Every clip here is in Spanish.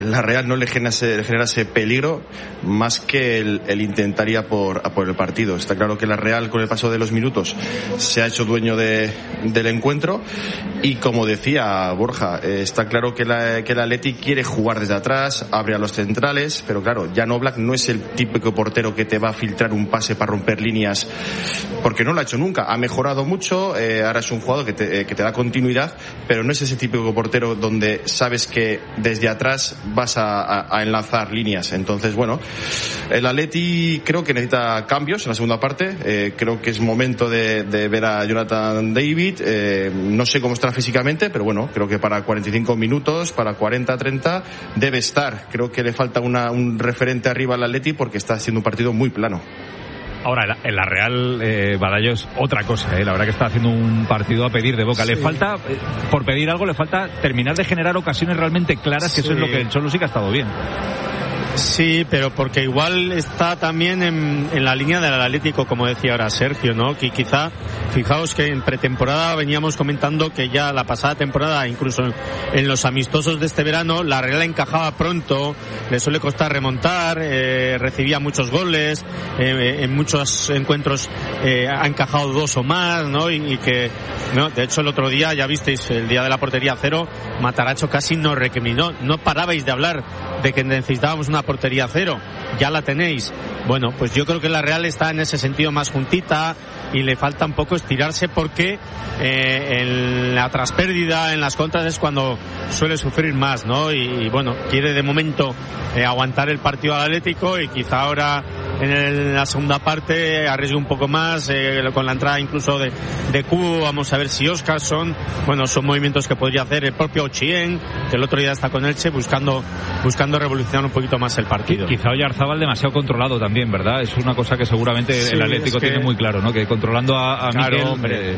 la Real no le generase peligro más que el intentar ir a por el partido. Está claro que la Real, con el paso de los minutos, se ha hecho dueño del encuentro, y como decía Borja, está claro que el Atleti quiere jugar desde atrás, abre a los centrales, pero claro, Jan Oblak no es el típico portero que te va a filtrar un pase para romper líneas, porque no lo ha hecho nunca. Ha mejorado mucho, ahora es un jugador que te da continuidad, pero no es ese típico portero donde sabes que desde atrás vas a enlazar líneas. Entonces, bueno, el Atleti creo que necesita cambios en la segunda parte. Creo que es momento de ver a Jonathan David. No sé cómo estará físicamente, pero bueno, creo que para 45 minutos, para 40-30 debe estar. Creo que le falta un referente arriba al Atleti, porque está haciendo un partido muy plano. Ahora, en la Real, Badallo es otra cosa, la verdad que está haciendo un partido a pedir de boca. Sí. Le falta, por pedir algo, le falta terminar de generar ocasiones realmente claras, que sí. Eso es lo que el Cholo sí que ha estado bien. Sí, pero porque igual está también en la línea del Atlético, como decía ahora Sergio, ¿no? Que quizá, fijaos que en pretemporada veníamos comentando que ya la pasada temporada, incluso en los amistosos de este verano, la Real encajaba pronto, le suele costar remontar, recibía muchos goles, en muchos encuentros ha encajado 2 o más, ¿no? Y que, no, de hecho el otro día, ya visteis, el día de la portería cero, Mataracho casi nos recriminó, no parabais de hablar de que necesitábamos una portería cero, ya la tenéis. Bueno, pues yo creo que la Real está en ese sentido más juntita y le falta un poco estirarse, porque en la traspérdida, en las contras, es cuando suele sufrir más, ¿no? Y bueno, quiere de momento aguantar el partido al Atlético, y quizá ahora en la segunda parte arriesgue un poco más, con la entrada incluso de Cubo. Vamos a ver si Óscarson, bueno, son movimientos que podría hacer el propio Ochien, que el otro día está con Elche, buscando revolucionar un poquito más el partido. Quizá Oyarzábal demasiado controlado también, ¿verdad? Es una cosa que seguramente sí, el Atlético tiene muy claro, ¿no? Que controlando a claro, Mikel, hombre.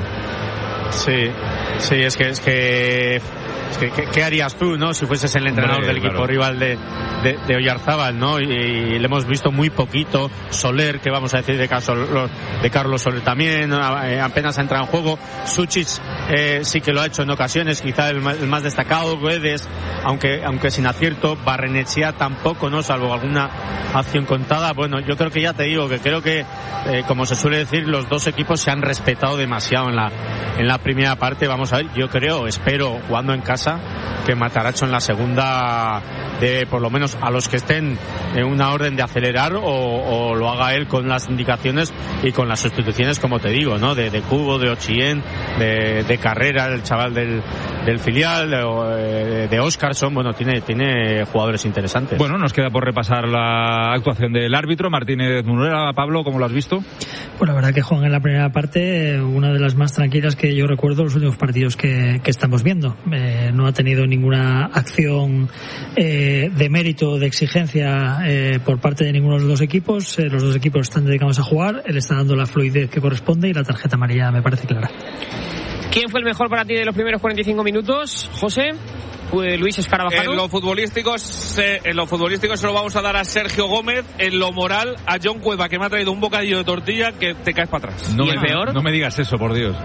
Sí, es que ¿qué harías tú, no? Si fueses el entrenador del equipo rival de Oyarzábal, ¿no? Y le hemos visto muy poquito. Soler, que vamos a decir de Carlos Soler también, apenas ha entrado en juego. Suchic sí que lo ha hecho en ocasiones, quizá el más destacado. Guedes, aunque sin acierto. Barrenechea tampoco, ¿no? Salvo alguna acción contada. Bueno, yo creo que ya te digo que creo que, como se suele decir, los dos equipos se han respetado demasiado en la primera parte. Vamos a ver, espero, jugando en casa, que Mataracho en la segunda de, por lo menos a los que estén en una orden de acelerar, o lo haga él con las indicaciones y con las sustituciones, como te digo, ¿no? De Cubo, de Ochien, de Carrera, el chaval del filial, de Óscarson. Bueno, tiene jugadores interesantes. Bueno, nos queda por repasar la actuación del árbitro Martínez Munera. Pablo, ¿cómo lo has visto? Pues la verdad que Juan, en la primera parte, una de las más tranquilas que yo recuerdo los últimos partidos que estamos viendo. No ha tenido ninguna acción de mérito, de exigencia por parte de ninguno de los dos equipos. Los dos equipos están dedicados a jugar, él está dando la fluidez que corresponde, y la tarjeta amarilla me parece clara. ¿Quién fue el mejor para ti de los primeros 45 minutos, José? Luis Escarabajano. En lo futbolístico se lo vamos a dar a Sergio Gómez. En lo moral, a John Cueva, que me ha traído un bocadillo de tortilla que te caes para atrás. ¿Y el peor? No me digas eso, por Dios.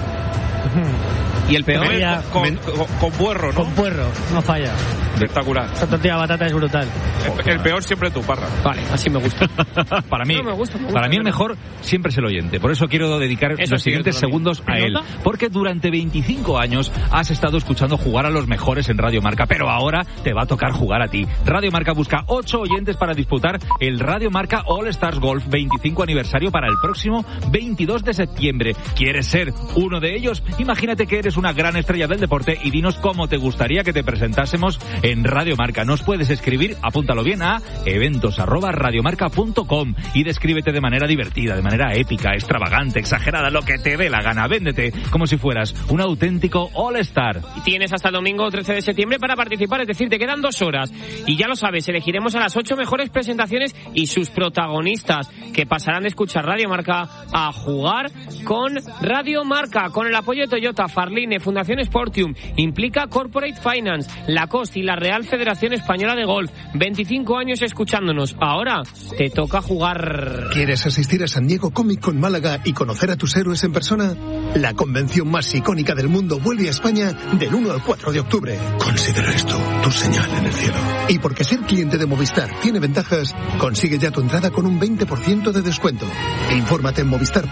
¿Y el peor? Con puerro, ¿no? Con puerro, no falla. Espectacular. Esta tortilla de batata es brutal. El peor siempre tú, Parra. Vale, así me gusta. Para mí, me gusta, para mí el mejor siempre es el oyente. Por eso quiero dedicar los siguientes segundos a él. Porque durante 25 años has estado escuchando jugar a los mejores en Radio Marca, pero ahora te va a tocar jugar a ti. Radio Marca busca 8 oyentes para disputar el Radio Marca All Stars Golf 25 aniversario para el próximo 22 de septiembre. ¿Quieres ser uno de ellos? Imagínate que eres una gran estrella del deporte y dinos cómo te gustaría que te presentásemos en Radio Marca. Nos puedes escribir, apúntalo bien, a eventos@radiomarca.com y descríbete de manera divertida, de manera épica, extravagante, exagerada, lo que te dé la gana. Véndete como si fueras un auténtico All-Star. Y tienes hasta el domingo 13 de septiembre para participar, es decir, te quedan 2 horas. Y ya lo sabes, elegiremos a las 8 mejores presentaciones y sus protagonistas, que pasarán de escuchar Radio Marca a jugar con Radio Marca, con el apoyo de Toyota, Farlín, Farline, Fundación Sportium, Implica Corporate Finance, Lacoste y la Real Federación Española de Golf. 25 años escuchándonos. Ahora te toca jugar. ¿Quieres asistir a San Diego Comic Con Málaga y conocer a tus héroes en persona? La convención más icónica del mundo vuelve a España del 1 al 4 de octubre. Considera esto tu señal en el cielo. Y porque ser cliente de Movistar tiene ventajas, consigue ya tu entrada con un 20% de descuento. Infórmate en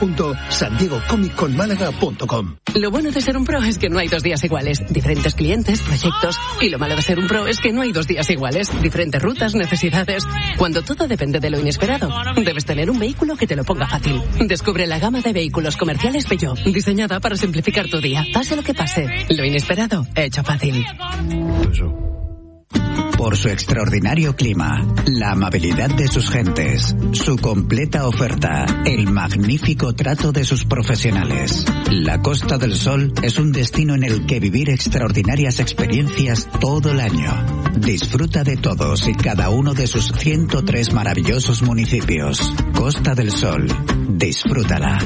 movistar.sandiegocomicconmálaga.com. Lo bueno de ser un pro es que no hay 2 días iguales. Diferentes clientes, proyectos. Y lo malo de ser un pro es que no hay 2 días iguales. Diferentes rutas, necesidades. Cuando todo depende de lo inesperado, debes tener un vehículo que te lo ponga fácil. Descubre la gama de vehículos comerciales Peugeot, diseñada para simplificar tu día. Pase lo que pase, lo inesperado, hecho fácil. Por su extraordinario clima, la amabilidad de sus gentes, su completa oferta, el magnífico trato de sus profesionales. La Costa del Sol es un destino en el que vivir extraordinarias experiencias todo el año. Disfruta de todos y cada uno de sus 103 maravillosos municipios. Costa del Sol, disfrútala.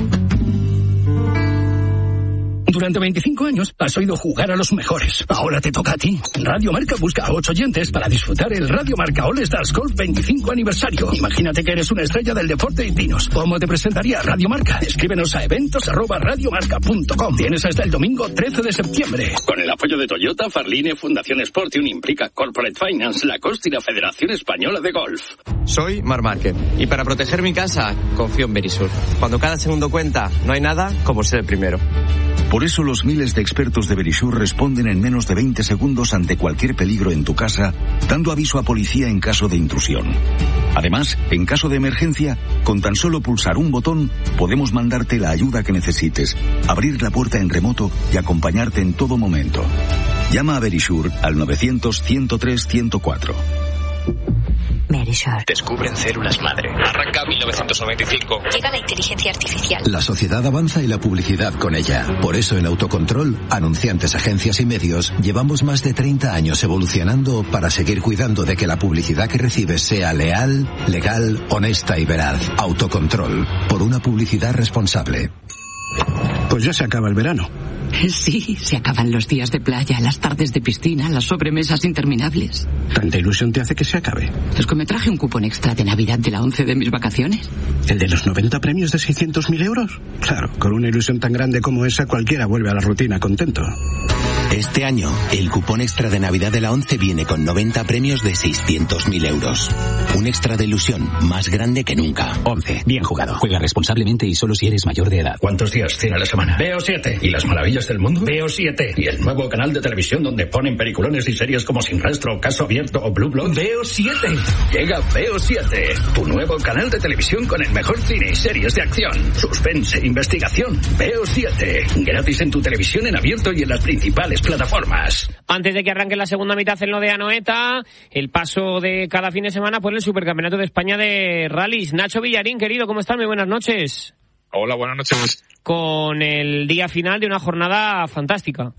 Durante 25 años has oído jugar a los mejores. Ahora te toca a ti. Radio Marca busca a 8 oyentes para disfrutar el Radio Marca All Stars Golf 25 aniversario. Imagínate que eres una estrella del deporte y dinos, ¿cómo te presentaría Radio Marca? Escríbenos a eventos@radiomarca.com. Tienes hasta el domingo 13 de septiembre. Con el apoyo de Toyota, Farline, Fundación Sportium, Implica Corporate Finance, Lacoste y la Federación Española de Golf. Soy Marc Márquez y para proteger mi casa confío en Verisur. Cuando cada segundo cuenta, no hay nada como ser el primero. Por eso los miles de expertos de Verisur responden en menos de 20 segundos ante cualquier peligro en tu casa, dando aviso a policía en caso de intrusión. Además, en caso de emergencia, con tan solo pulsar un botón, podemos mandarte la ayuda que necesites, abrir la puerta en remoto y acompañarte en todo momento. Llama a Verisur al 900-103-104. Verisur. Descubren células madre. Arranca 1995. Llega la inteligencia artificial. La sociedad avanza y la publicidad con ella. Por eso en Autocontrol, anunciantes, agencias y medios, llevamos más de 30 años evolucionando para seguir cuidando de que la publicidad que recibes sea leal, legal, honesta y veraz. Autocontrol. Por una publicidad responsable. Pues ya se acaba el verano. Sí, se acaban los días de playa, las tardes de piscina, las sobremesas interminables. ¿Tanta ilusión te hace que se acabe? Es que me traje un cupón extra de Navidad de la 11 de mis vacaciones. ¿El de los 90 premios de 600.000 euros? Claro, con una ilusión tan grande como esa, cualquiera vuelve a la rutina contento. Este año, el cupón extra de Navidad de la 11 viene con 90 premios de 600.000 euros. Un extra de ilusión más grande que nunca. 11. Bien jugado. Juega responsablemente y solo si eres mayor de edad. ¿Cuántos días tiene la semana? Veo 7. ¿Y las maravillas del mundo? Veo 7. ¿Y el nuevo canal de televisión donde ponen peliculones y series como Sin Rastro, Caso Abierto o Blue Blood? Veo 7. Llega Veo 7. Tu nuevo canal de televisión con el mejor cine y series de acción, suspense, investigación. Veo 7. Gratis en tu televisión en abierto y en las principales plataformas. Antes de que arranque la segunda mitad en lo de Anoeta, el paso de cada fin de semana por el Supercampeonato de España de Rallys. Nacho Villarín, querido, ¿cómo estás? Muy buenas noches. Hola, buenas noches. Con el día final de una jornada fantástica.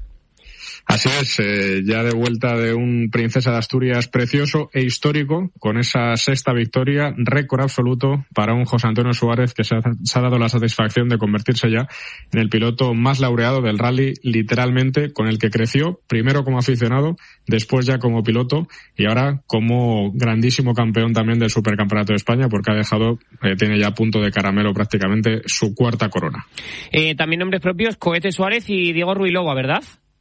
Así es, ya de vuelta de un Princesa de Asturias precioso e histórico, con esa sexta victoria, récord absoluto para un José Antonio Suárez que se ha dado la satisfacción de convertirse ya en el piloto más laureado del rally, literalmente, con el que creció, primero como aficionado, después ya como piloto y ahora como grandísimo campeón también del Supercampeonato de España, porque ha dejado, tiene ya a punto de caramelo prácticamente su cuarta corona. También nombres propios, Cohete Suárez y Diego Ruilova, ¿verdad?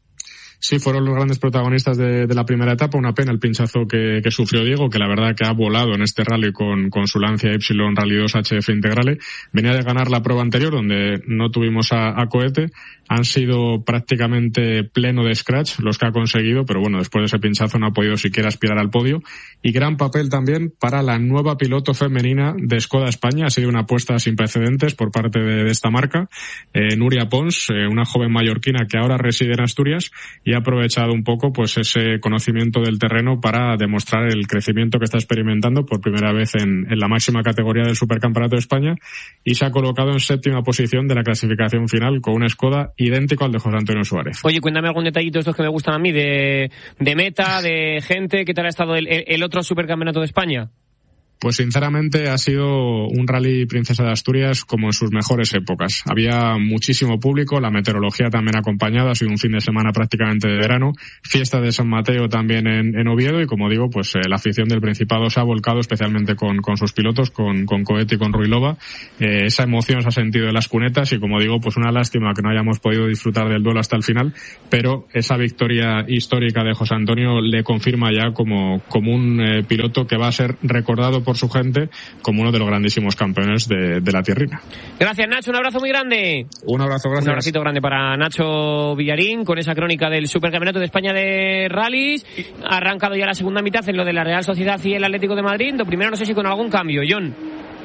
Sí, fueron los grandes protagonistas de la primera etapa. Una pena el pinchazo que sufrió Diego, que la verdad que ha volado en este rally con su Lancia Y Rally 2 HF Integrale. Venía de ganar la prueba anterior, donde no tuvimos a Cohete. Han sido prácticamente pleno de scratch los que ha conseguido, pero bueno, después de ese pinchazo no ha podido siquiera aspirar al podio. Y gran papel también para la nueva piloto femenina de Skoda España. Ha sido una apuesta sin precedentes por parte de esta marca. Nuria Pons, una joven mallorquina que ahora reside en Asturias y ha aprovechado un poco pues ese conocimiento del terreno para demostrar el crecimiento que está experimentando por primera vez en la máxima categoría del Supercampeonato de España, y se ha colocado en séptima posición de la clasificación final con una Skoda idéntico al de José Antonio Suárez. Oye, cuéntame algún detallito de estos que me gustan a mí, de meta, de gente. ¿Qué tal ha estado el otro Supercampeonato de España? Pues sinceramente ha sido un rally Princesa de Asturias como en sus mejores épocas. Había muchísimo público, la meteorología también acompañada, ha sido un fin de semana prácticamente de verano, fiesta de San Mateo también en Oviedo y como digo, pues la afición del Principado se ha volcado especialmente con sus pilotos, con Cohete y con Ruilova. Esa emoción se ha sentido en las cunetas y como digo, pues una lástima que no hayamos podido disfrutar del duelo hasta el final, pero esa victoria histórica de José Antonio le confirma ya como un piloto que va a ser recordado por su gente como uno de los grandísimos campeones de la tierrina. Gracias, Nacho, un abrazo muy grande. Un abrazo, gracias. Un abracito grande para Nacho Villarín con esa crónica del Supercampeonato de España de rallies. Ha arrancado ya la segunda mitad en lo de la Real Sociedad y el Atlético de Madrid. Lo primero, no sé si con algún cambio, John.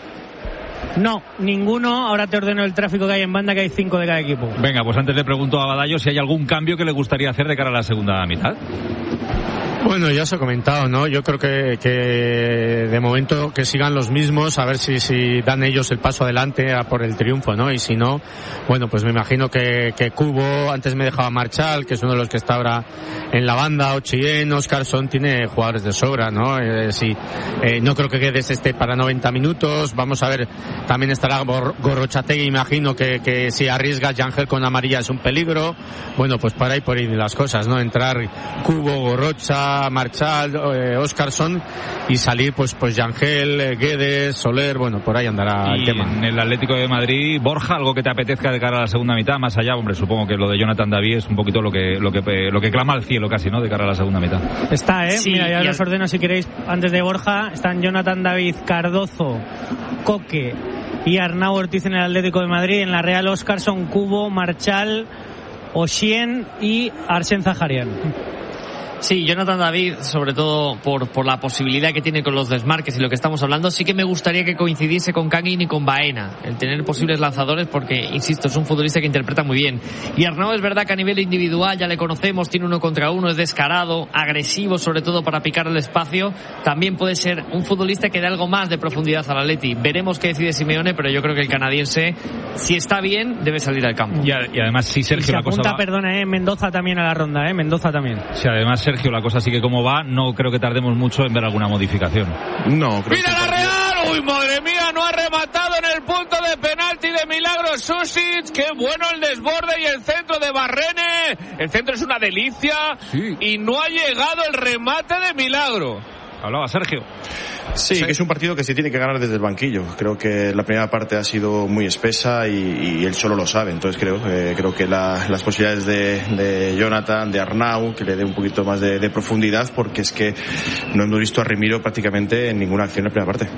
No, ninguno. Ahora te ordeno el tráfico que hay en banda, que hay 5 de cada equipo. Venga, pues antes le pregunto a Badallo si hay algún cambio que le gustaría hacer de cara a la segunda mitad. Bueno, ya os he comentado, ¿no? Yo creo que de momento que sigan los mismos, a ver si dan ellos el paso adelante a por el triunfo, ¿no? Y si no, bueno, pues me imagino que Cubo, antes me dejaba Marchal, que es uno de los que está ahora en la banda, Ochien, Oscarson, tiene jugadores de sobra, ¿no? No creo que Guedes esté para 90 minutos, vamos a ver, también estará Gorrochategui, imagino que si arriesga Yangel con amarilla es un peligro. Bueno, pues para ahí por ahí las cosas, ¿no? Entrar Cubo, Gorrocha, Marchal, Oscarson y salir pues Yangel, Guedes, Soler, bueno, por ahí andará el tema. En el Atlético de Madrid, Borja, algo que te apetezca de cara a la segunda mitad, más allá, hombre, supongo que lo de Jonathan David es un poquito lo que clama al cielo casi, ¿no? De cara a la segunda mitad. Está, Sí, mira, ya los ordeno si queréis, antes de Borja, están Jonathan David, Cardozo, Coque y Arnau Ortiz en el Atlético de Madrid, en la Real Oscarson, Cubo, Marchal, Oshien y Arsène Zaharian. Sí, Jonathan David, sobre todo por la posibilidad que tiene con los desmarques y lo que estamos hablando, sí que me gustaría que coincidiese con Kangin y con Baena, el tener posibles lanzadores, porque, insisto, es un futbolista que interpreta muy bien. Y Arnau es verdad que a nivel individual ya le conocemos, tiene 1 contra 1, es descarado, agresivo, sobre todo para picar el espacio. También puede ser un futbolista que dé algo más de profundidad al Atleti. Veremos qué decide Simeone, pero yo creo que el canadiense, si está bien, debe salir al campo. Y además, si Sergio, la cosa va... Perdona, Mendoza también a la ronda, Mendoza también. Si además, Sergio, la cosa sigue como va, no creo que tardemos mucho en ver alguna modificación. No, creo ¡mira la Real! ¡Uy, madre mía! No ha rematado en el punto de penalti de Milagro Susic. ¡Qué bueno el desborde y el centro de Barrene! El centro es una delicia. Sí. Y no ha llegado el remate de Milagro. Hablaba Sergio. Sí, que es un partido que se tiene que ganar desde el banquillo. Creo que la primera parte ha sido muy espesa y él solo lo sabe. Entonces creo que las posibilidades de Jonathan, de Arnau, que le dé un poquito más de profundidad, porque es que no hemos visto a Remiro prácticamente en ninguna acción en la primera parte.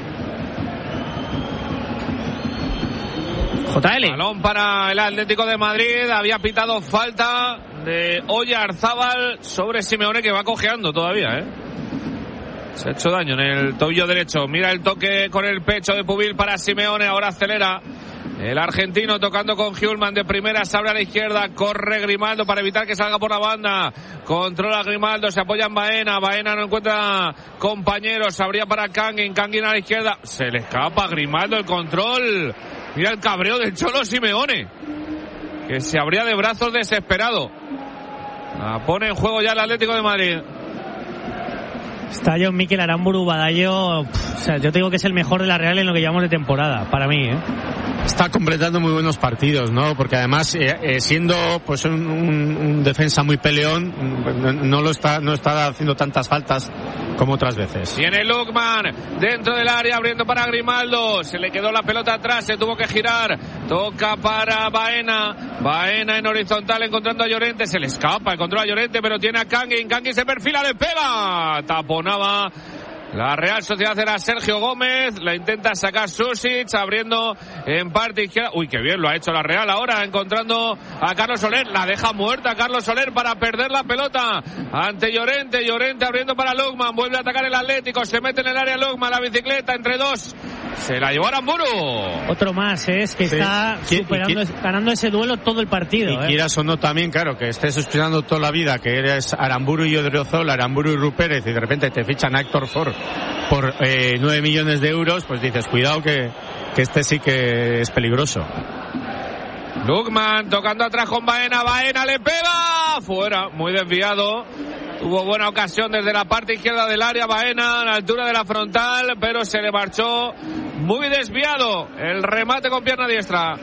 JL. Balón para el Atlético de Madrid. Había pitado falta de Oyarzábal sobre Simeone, que va cojeando todavía, Se ha hecho daño en el tobillo derecho. Mira el toque con el pecho de Pubil para Simeone. Ahora acelera el argentino tocando con Hjulman de primera. Se abre a la izquierda. Corre Grimaldo para evitar que salga por la banda. Controla Grimaldo. Se apoya en Baena. Baena no encuentra compañeros. Se abría para Kangin. Kangin a la izquierda. Se le escapa Grimaldo el control. Mira el cabreo del Cholo Simeone, que se abría de brazos desesperado. La pone en juego ya el Atlético de Madrid. Está John Mikel Aramburu, Badallo. O sea, yo te digo que es el mejor de la Real en lo que llevamos de temporada, para mí, Está completando muy buenos partidos, ¿no? Porque además, siendo pues un defensa muy peleón, no está haciendo tantas faltas como otras veces. Viene Lukman dentro del área, abriendo para Grimaldo. Se le quedó la pelota atrás, se tuvo que girar. Toca para Baena. Baena en horizontal encontrando a Llorente. Se le escapa el control a Llorente, pero tiene a Kangin. Kangin se perfila, le pega. Taponaba la Real Sociedad, era Sergio Gómez. La intenta sacar Susic, abriendo en parte izquierda. Uy, qué bien lo ha hecho la Real ahora, encontrando a Carlos Soler. La deja muerta Carlos Soler para perder la pelota ante Llorente. Llorente abriendo para Lukman. Vuelve a atacar el Atlético. Se mete en el área Lukman. La bicicleta entre dos. Se la llevó Aramburu. Otro más, es que está ganando ese duelo todo el partido. Y quieras o no también, claro, que estés esperando toda la vida que eres Aramburu y Odriozola, Aramburu y Rupérez, y de repente te fichan a Héctor Ford por 9 millones de euros, pues dices, cuidado que este sí que es peligroso. Lukman tocando atrás con Baena. Baena le pega. Fuera, muy desviado. Tuvo buena ocasión desde la parte izquierda del área Baena, a la altura de la frontal, pero se le marchó muy desviado el remate con pierna diestra.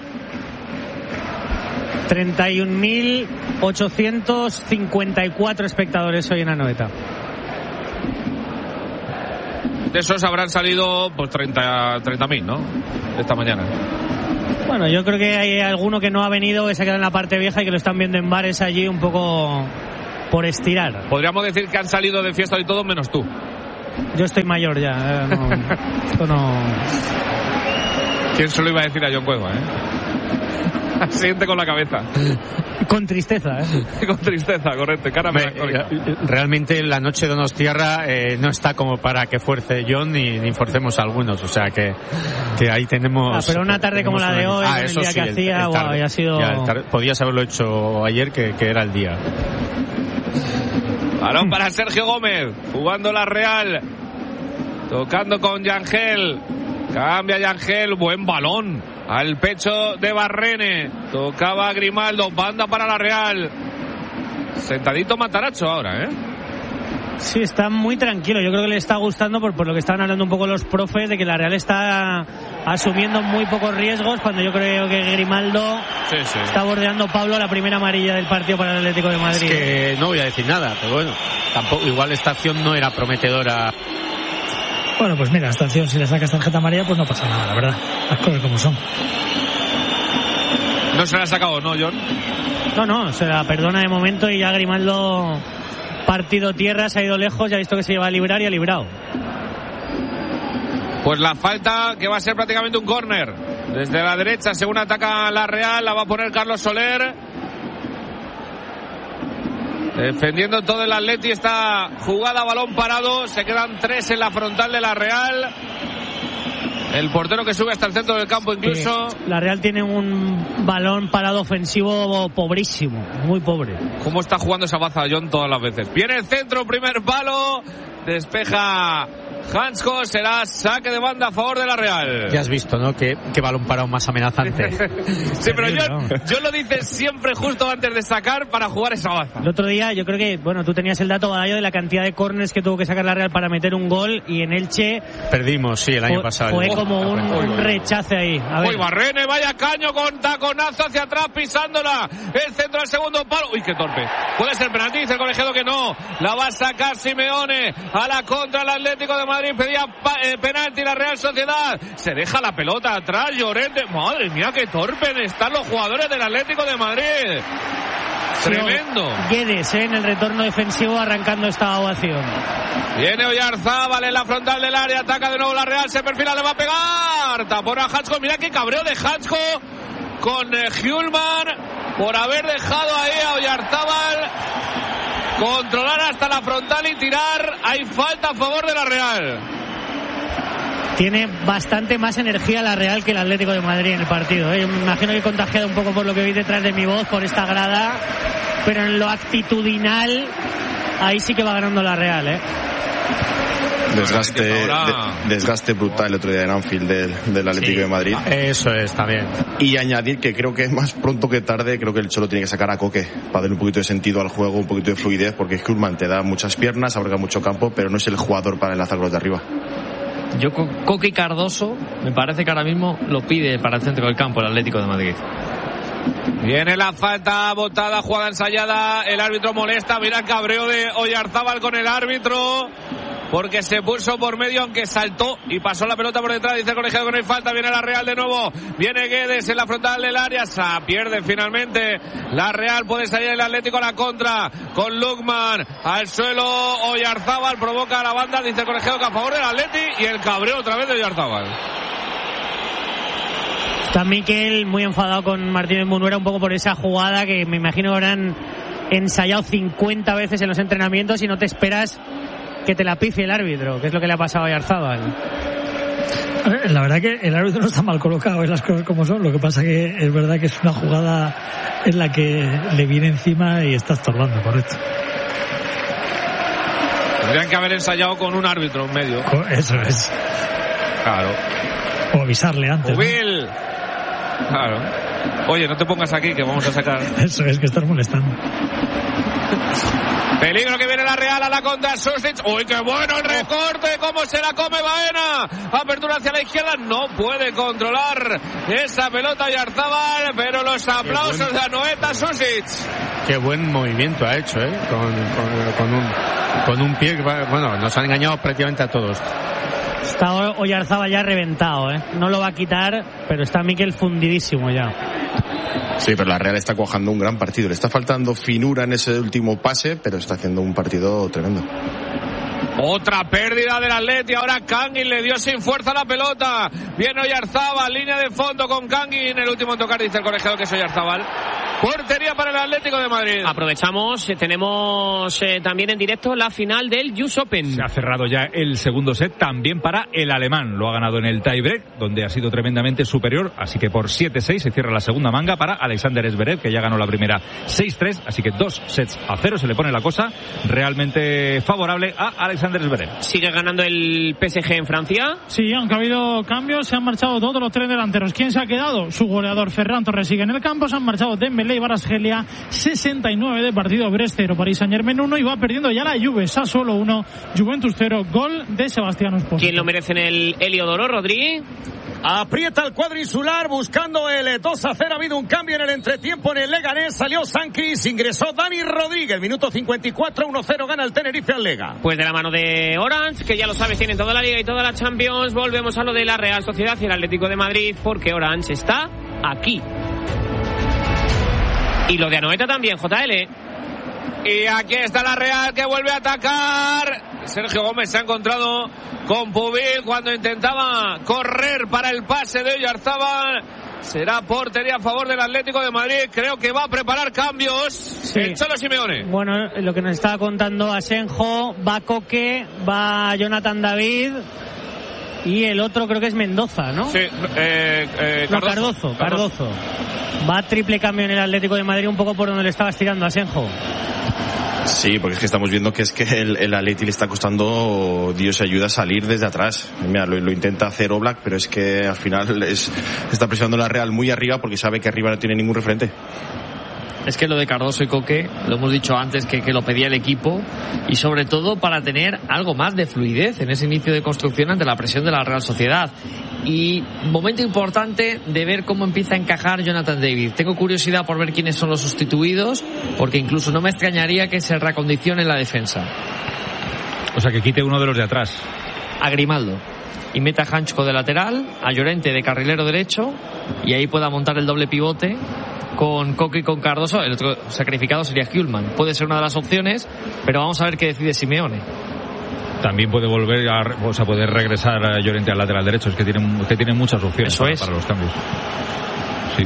31.854 espectadores hoy en Anoeta. De esos habrán salido pues 30.000, ¿no? Esta mañana. Bueno, yo creo que hay alguno que no ha venido, que se ha quedado en la parte vieja y que lo están viendo en bares allí un poco por estirar. Podríamos decir que han salido de fiesta y todo menos tú. Yo estoy mayor ya. Esto no... ¿Quién se lo iba a decir a John Cueva, Siente con la cabeza. Con tristeza, Con tristeza, correcto. Cara melancólica. Realmente la noche de Donostiarra no está como para que fuerce John ni forcemos a algunos. O sea que ahí tenemos... pero una tarde como la de hoy, el día sí, que hacía, ha sido... Podías haberlo hecho ayer, que era el día. Balón para Sergio Gómez, jugando la Real. Tocando con Yangel. Cambia Yangel, buen balón. Al pecho de Barrene. Tocaba Grimaldo. Banda para la Real. Sentadito Mataracho ahora, Sí, está muy tranquilo. Yo creo que le está gustando por lo que estaban hablando un poco los profes, de que la Real está asumiendo muy pocos riesgos, cuando yo creo que Grimaldo está bordeando Pablo la primera amarilla del partido para el Atlético de Madrid. Es que no voy a decir nada, pero bueno, tampoco, igual esta acción no era prometedora. Bueno, pues mira, esta acción, si le sacas tarjeta amarilla, pues no pasa nada, la verdad. Las cosas como son. No se la ha sacado, ¿no, John? No, se la perdona de momento y ya Grimaldo, partido tierra, se ha ido lejos, ya ha visto que se iba a librar y ha librado. Pues la falta, que va a ser prácticamente un córner. Desde la derecha, según ataca la Real, la va a poner Carlos Soler. Defendiendo todo el Atleti, esta jugada, balón parado. Se quedan 3 en la frontal de la Real. El portero que sube hasta el centro del campo incluso. La Real tiene un balón parado ofensivo pobrísimo, muy pobre. ¿Cómo está jugando esa baza, John, todas las veces? Viene el centro, primer palo. Despeja Hansko, será saque de banda a favor de la Real. Ya has visto, ¿no? Qué balón parado más amenazante. Sí, pero yo lo dices siempre justo antes de sacar para jugar esa baza. El otro día, yo creo que, tú tenías el dato, Badallo, de la cantidad de córners que tuvo que sacar la Real para meter un gol, y en Elche perdimos, sí, el año pasado. Fue como un rechace ahí. Uy, Barrene, vaya caño con taconazo hacia atrás, pisándola. El centro al segundo palo. Uy, qué torpe. Puede ser penalti, dice el colegiado que no. La va a sacar Simeone. A la contra el Atlético de Madrid, pedía penalti la Real Sociedad. Se deja la pelota atrás, Llorente. Madre mía, qué torpes están los jugadores del Atlético de Madrid. Tremendo. Guedes en el retorno defensivo, arrancando esta ovación. Viene Oyarzábal en la frontal del área, ataca de nuevo la Real, se perfila, le va a pegar. Tapón a Hansko, mira qué cabreo de Hansko con Hjulman por haber dejado ahí a Oyarzábal controlar hasta la frontal y tirar. Hay falta a favor de la Real. Tiene bastante más energía la Real que el Atlético de Madrid en el partido. Yo me imagino que he contagiado un poco por lo que vi detrás de mi voz, por esta grada, pero en lo actitudinal ahí sí que va ganando la Real. Desgaste brutal el otro día en Anfield del Atlético de Madrid. Eso está bien. Y añadir que creo que más pronto que tarde, creo que el Cholo tiene que sacar a Coque para darle un poquito de sentido al juego, un poquito de fluidez, porque Hjulman te da muchas piernas, abarca mucho campo, pero no es el jugador para enlazar los de arriba. Yo, Coque y Cardoso, me parece que ahora mismo lo pide para el centro del campo el Atlético de Madrid. Viene la falta botada, jugada ensayada, el árbitro molesta, mira el cabreo de Oyarzábal con el árbitro, porque se puso por medio, aunque saltó y pasó la pelota por detrás. Dice el colegiado que no hay falta. Viene la Real de nuevo. Viene Guedes en la frontal del área. Se pierde finalmente la Real. Puede salir el Atlético a la contra con Lukman. Al suelo Oyarzábal. Provoca la banda. Dice el colegiado que a favor del Atleti. Y el cabreo otra vez de Oyarzábal. Está Miquel muy enfadado con Martínez Munuera un poco por esa jugada que me imagino que habrán ensayado 50 veces en los entrenamientos y no te esperas que te la pifie el árbitro, que es lo que le ha pasado a Oyarzábal. La verdad que el árbitro no está mal colocado, las cosas como son. Lo que pasa que es verdad que es una jugada en la que le viene encima y está estorbando, correcto. Tendrían que haber ensayado con un árbitro en medio. Eso es. Claro. O avisarle antes. Ubil. ¿No? Claro. Oye, no te pongas aquí que vamos a sacar. Eso es, que estás molestando. Peligro que viene la Real a la contra Susic. ¡Uy, qué bueno el recorte! ¿Cómo se la come Baena? Apertura hacia la izquierda. No puede controlar esa pelota Oyarzábal, pero los aplausos de Anoeta Susic. Qué buen movimiento ha hecho, con un pie. Bueno, nos han engañado prácticamente a todos. Está Oyarzábal ya reventado, No lo va a quitar, pero está Mikel fundidísimo ya. Sí, pero la Real está cuajando un gran partido. Le está faltando finura en ese último pase, pero está haciendo un partido tremendo. Otra pérdida del Atleti. Ahora Kangin le dio sin fuerza la pelota. Viene Oyarzábal, línea de fondo con Kangin. El último en tocar, dice el colegiado que es Oyarzábal. Portería para el Atlético de Madrid. Aprovechamos, tenemos también en directo la final del US Open. Se ha cerrado ya el segundo set también para el alemán. Lo ha ganado en el tiebreak, donde ha sido tremendamente superior. Así que por 7-6 se cierra la segunda manga para Alexander Zverev, que ya ganó la primera 6-3. Así que 2-0 se le pone la cosa realmente favorable a Alexander Zverev. ¿Sigue ganando el PSG en Francia? Sí, aunque ha habido cambios, se han marchado todos los tres delanteros. ¿Quién se ha quedado? Su goleador Ferran Torres sigue en el campo. Se han marchado Dembélé y Kvaratskhelia. 69 de partido. Brest 0, Paris Saint-Germain 1, y va perdiendo ya la Juve. Sassuolo 1, Juventus 0. Gol de Sebastián Ospósito. ¿Quién lo merece en el Heliodoro, Rodri? Aprieta el cuadricular buscando el 2-0. Ha habido un cambio en el entretiempo en el Leganés. Salió Sankis, ingresó Dani Rodríguez. Minuto 54, 1-0 gana el Tenerife al Lega. Pues de la mano de Orange, que ya lo sabes, tienen toda la Liga y toda la Champions. Volvemos a lo de la Real Sociedad y el Atlético de Madrid, porque Orange está aquí. Y lo de Anoeta también, JL. Y aquí está la Real, que vuelve a atacar. Sergio Gómez se ha encontrado con Pubil cuando intentaba correr para el pase de Oyarzábal. Será portería a favor del Atlético de Madrid. Creo que va a preparar cambios. Sí. El Cholo Simeone. Bueno, lo que nos estaba contando Asenjo, va Coque, va Jonathan David. Y el otro creo que es Mendoza, ¿no? Sí, Cardozo. Va triple cambio en el Atlético de Madrid, un poco por donde le estaba estirando Asenjo. Sí, porque es que estamos viendo que es que el Atleti le está costando, Dios ayuda, a salir desde atrás. Mira, lo intenta hacer Oblak, pero es que al final está presionando la Real muy arriba porque sabe que arriba no tiene ningún referente. Es que lo de Cardoso y Coque, lo hemos dicho antes que lo pedía el equipo, y sobre todo para tener algo más de fluidez en ese inicio de construcción ante la presión de la Real Sociedad. Y momento importante de ver cómo empieza a encajar Jonathan David. Tengo curiosidad por ver quiénes son los sustituidos, porque incluso no me extrañaría que se reacondicione la defensa. O sea, que quite uno de los de atrás. A Grimaldo. Y meta a Hanchko de lateral, a Llorente de carrilero derecho, y ahí pueda montar el doble pivote con Coque y con Cardoso. El otro sacrificado sería Hjulman. Puede ser una de las opciones, pero vamos a ver qué decide Simeone. También puede volver poder regresar a Llorente al lateral derecho. Es que tiene muchas opciones para los cambios. Sí.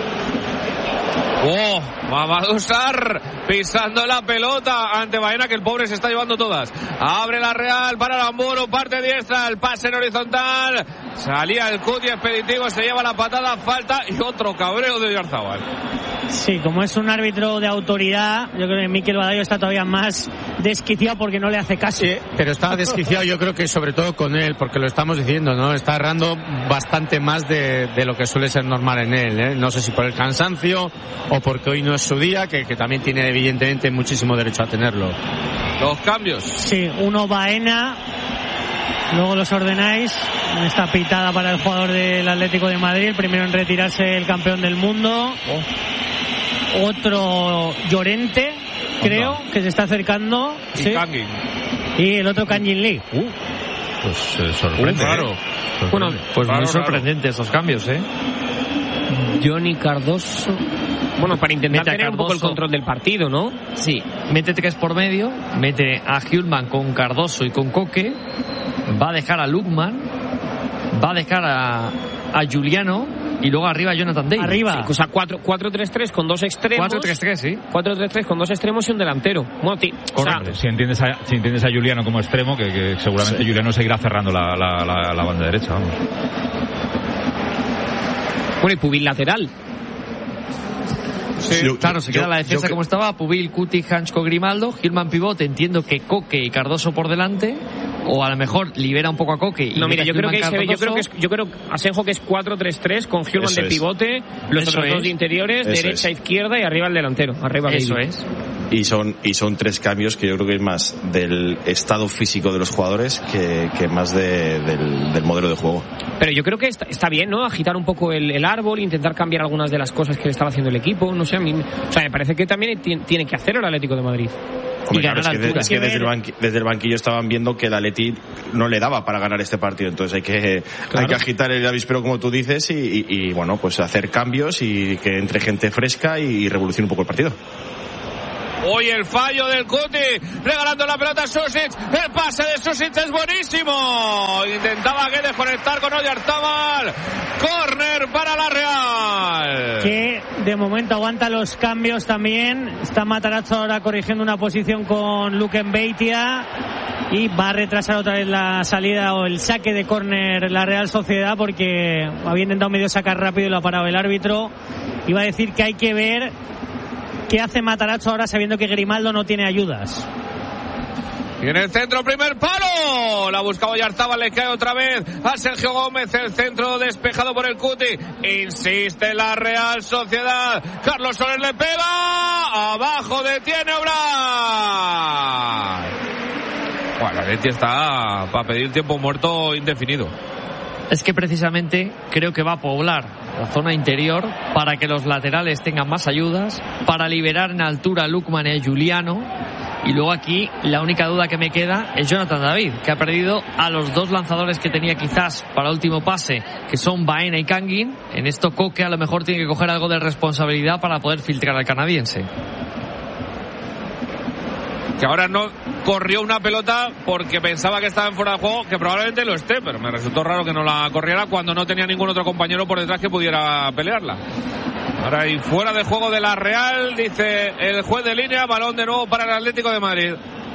Mamadou Sarr pisando la pelota ante Baena, que el pobre se está llevando todas. Abre la Real para Aramburu, parte diestra, el pase en horizontal. Salía el Cuti expeditivo, se lleva la patada, falta y otro cabreo de Oyarzábal. Sí, como es un árbitro de autoridad, yo creo que Mikel Badallo está todavía más desquiciado porque no le hace caso. Sí, pero está desquiciado yo creo que sobre todo con él, porque lo estamos diciendo, ¿no? Está errando bastante más de lo que suele ser normal en él, ¿eh? No sé si por el cansancio o porque hoy no es su día, que también tiene evidentemente muchísimo derecho a tenerlo. Los cambios. Sí, uno Baena, luego los ordenáis. Esta pitada para el jugador del Atlético de Madrid, el primero en retirarse el campeón del mundo. Otro Llorente, creo, que se está acercando. Y sí. Kangin. Y el otro Kangin Lee. Pues sorprende. Claro. Bueno, pues muy sorprendente estos cambios, ¿eh? Johnny Cardoso. Bueno, para intentar tener un poco el control del partido, ¿no? Sí, mete 3 por medio, mete a Hjulman con Cardoso y con Coque, va a dejar a Lukman, va a dejar a Giuliano y luego arriba Jonathan David. Arriba. Sí, o sea, 4-3-3 con dos extremos. 4-3-3, sí. 4-3-3 con dos extremos y un delantero. Bueno, correcto. O sea, si entiendes a Giuliano como extremo, que seguramente Giuliano seguirá cerrando la banda derecha, vamos. Bueno, y Pubil lateral. Sí, claro, se queda la defensa como estaba. Pubil, Cuti, Hanchko, Grimaldo. Hjulman pivote, entiendo que Coque y Cardoso por delante. O a lo mejor libera un poco a Coque. No, mira, yo creo que Asenjo que es 4-3-3 con Hjulman de pivote, los otros dos de interiores, derecha, izquierda y arriba el delantero. Arriba eso es. y son 3 cambios que yo creo que es más del estado físico de los jugadores que más del modelo de juego. Pero yo creo que está bien, ¿no? Agitar un poco el árbol, intentar cambiar algunas de las cosas que le estaba haciendo el equipo, no sé, me parece que también tiene que hacer el Atlético de Madrid. Hombre, claro, es que desde el banquillo estaban viendo que el Atleti no le daba para ganar este partido, entonces hay que agitar el avispero, como tú dices, y bueno, pues hacer cambios y que entre gente fresca y revolucione un poco el partido. Hoy el fallo del Cuti, regalando la pelota a Susic. El pase de Susic es buenísimo. Intentaba que desconectar con Oyarzábal. Córner para la Real. Que de momento aguanta los cambios también. Está Matarazzo ahora corrigiendo una posición con Luke Mbeitia. Y va a retrasar otra vez la salida o el saque de córner la Real Sociedad, porque había intentado medio sacar rápido y lo ha parado el árbitro. Iba a decir que hay que ver qué hace Matarazzo ahora sabiendo que Grimaldo no tiene ayudas. Y en el centro, primer palo. La buscaba Oyarzábal, le cae otra vez a Sergio Gómez. El centro despejado por el Cuti. Insiste la Real Sociedad. Carlos Soler le pega. Abajo detiene Obras. Bueno, la Leti está para pedir tiempo muerto indefinido. Es que precisamente creo que va a poblar la zona interior para que los laterales tengan más ayudas, para liberar en altura a Lukman y a Juliano. Y luego aquí la única duda que me queda es Jonathan David, que ha perdido a los 2 lanzadores que tenía quizás para último pase, que son Baena y Kangin. En esto Koke a lo mejor tiene que coger algo de responsabilidad para poder filtrar al canadiense. Que ahora no corrió una pelota porque pensaba que estaba en fuera de juego, que probablemente lo esté, pero me resultó raro que no la corriera cuando no tenía ningún otro compañero por detrás que pudiera pelearla. Ahora hay fuera de juego de la Real, dice el juez de línea, balón de nuevo para el Atlético de Madrid.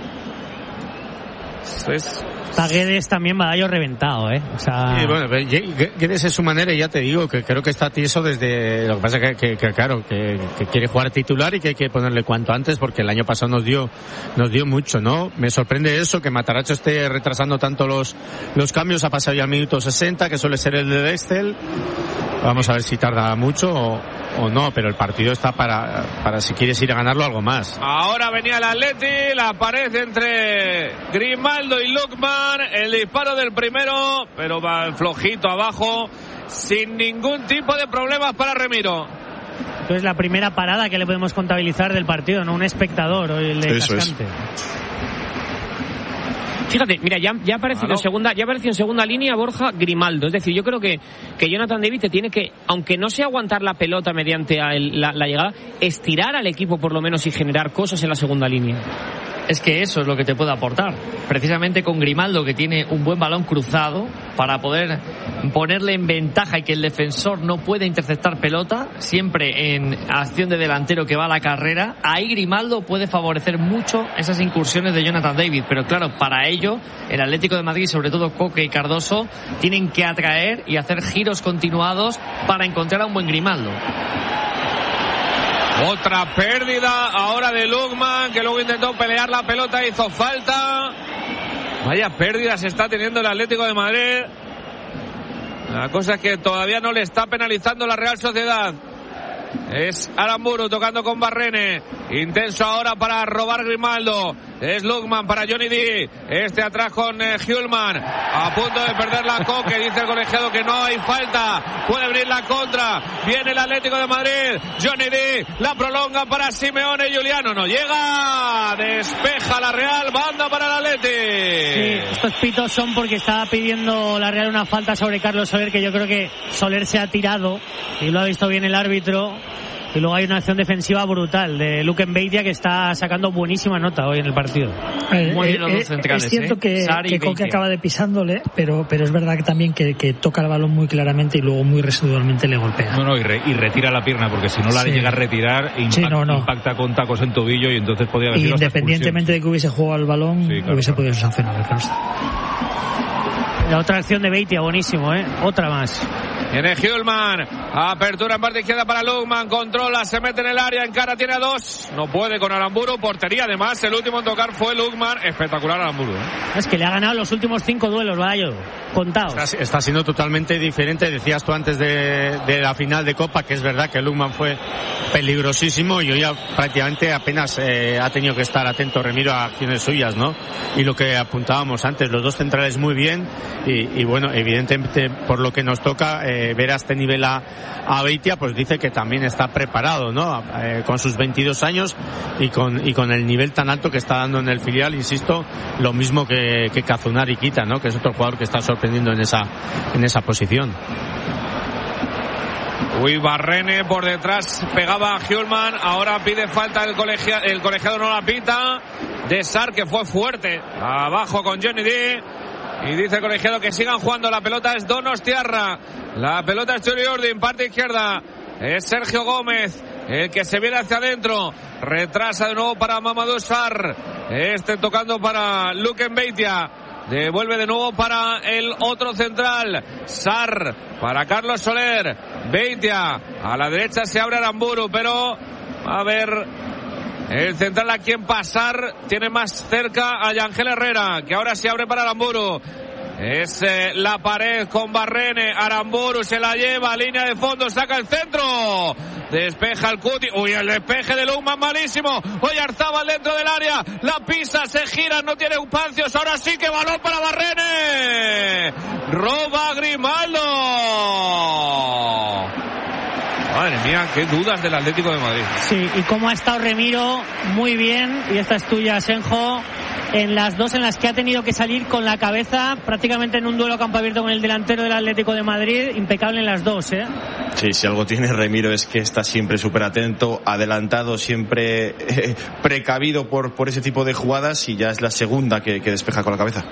Está Guedes también, Badallo reventado, o sea... Sí, bueno, Guedes es su manera, y ya te digo que creo que está tieso desde... Lo que pasa es que claro, que quiere jugar titular y que hay que ponerle cuanto antes, porque el año pasado nos dio mucho, ¿no? Me sorprende eso, que Matarazzo esté retrasando tanto los cambios. Ha pasado ya al minuto 60, que suele ser el de Dextel. Vamos a ver si tarda mucho o no, pero el partido está para si quieres ir a ganarlo, algo más. Ahora venía el Atleti, la pared entre Grimaldo y Lukman, el disparo del primero, pero va flojito abajo, sin ningún tipo de problemas para Remiro. Entonces la primera parada que le podemos contabilizar del partido, no un espectador, o el de Cascante. Fíjate, mira, ya ha aparecido en segunda línea Borja Grimaldo. Es decir, yo creo que Jonathan David te tiene que, aunque no sea aguantar la pelota mediante la llegada, estirar al equipo por lo menos y generar cosas en la segunda línea. Es que eso es lo que te puede aportar. Precisamente con Grimaldo, que tiene un buen balón cruzado para poder ponerle en ventaja y que el defensor no pueda interceptar pelota, siempre en acción de delantero que va a la carrera. Ahí Grimaldo puede favorecer mucho esas incursiones de Jonathan David, pero claro, para ello el Atlético de Madrid, sobre todo Koke y Cardoso, tienen que atraer y hacer giros continuados para encontrar a un buen Grimaldo. Otra pérdida ahora de Lukman, que luego intentó pelear la pelota, hizo falta. Vaya pérdida se está teniendo el Atlético de Madrid. La cosa es que todavía no le está penalizando la Real Sociedad. Es Aramburu tocando con Barrene. Intenso ahora para robar Grimaldo. Es Lukman para Johnny D. Este atrás con Hjulman. A punto de perder la Koke. Dice el colegiado que no hay falta. Puede abrir la contra. Viene el Atlético de Madrid. Johnny D. La prolonga para Simeone. Juliano no llega. Despeja la Real. Banda para el Atleti. Sí, estos pitos son porque estaba pidiendo la Real una falta sobre Carlos Soler, que yo creo que Soler se ha tirado y lo ha visto bien el árbitro. Y luego hay una acción defensiva brutal de Luke Mbeitia, que está sacando buenísima nota hoy en el partido. Muy bien los dos centrales, es cierto que Koke acaba de pisándole, pero es verdad que también que toca el balón muy claramente y luego muy residualmente le golpea. No, y retira la pierna, porque si no la llega a retirar, impacta con tacos en tobillo y entonces podría haber sido independientemente de que hubiese jugado al balón, hubiese podido sancionar. La otra acción de Beitia, buenísimo, otra más. Viene Hjulman, apertura en parte izquierda para Lukman, controla, se mete en el área, encara, tiene a 2, no puede con Aramburu, portería además, el último en tocar fue Lukman, espectacular Aramburu. Es que le ha ganado los últimos 5 duelos, Balayo, contados. Está siendo totalmente diferente, decías tú antes de la final de Copa, que es verdad que Lukman fue peligrosísimo y hoy ya prácticamente apenas ha tenido que estar atento Remiro a acciones suyas, ¿no? Y lo que apuntábamos antes, los dos centrales muy bien y bueno, evidentemente por lo que nos toca ver a este nivel a Beitia, pues dice que también está preparado, ¿no? Con sus 22 años y con el nivel tan alto que está dando en el filial, insisto, lo mismo que Kazunari Kita, ¿no? Que es otro jugador que está sorprendiendo en esa posición. Uy, Barrene por detrás pegaba a Hjulman, ahora pide falta el colegiado no la pita, de Sar, que fue fuerte abajo con Johnny D. Y dice el colegiado que sigan jugando. La pelota es Donostiarra, la pelota es Churi Urdin, parte izquierda es Sergio Gómez, el que se viene hacia adentro, retrasa de nuevo para Mamadou Sarr, tocando para Luken Beitia, devuelve de nuevo para el otro central, Sarr para Carlos Soler, Beitia a la derecha, se abre Aramburu, pero a ver el central a quien pasar, tiene más cerca a Yangel Herrera, que ahora se abre para Aramburu. Es la pared con Barrene, Aramburu se la lleva, línea de fondo, saca el centro, despeja el Cuti, uy, el despeje de Lukman malísimo, Oyarzábal dentro del área, la pisa, se gira, no tiene espacios, ahora sí que balón para Barrene, roba Grimaldo. Madre mía, qué dudas del Atlético de Madrid. Sí, y cómo ha estado Remiro, muy bien, y esta es tuya, Senjo, en las dos en las que ha tenido que salir con la cabeza, prácticamente en un duelo a campo abierto con el delantero del Atlético de Madrid, impecable en las dos, ¿eh? Sí, si algo tiene Remiro es que está siempre súper atento, adelantado, siempre precavido por ese tipo de jugadas, y ya es la segunda que despeja con la cabeza.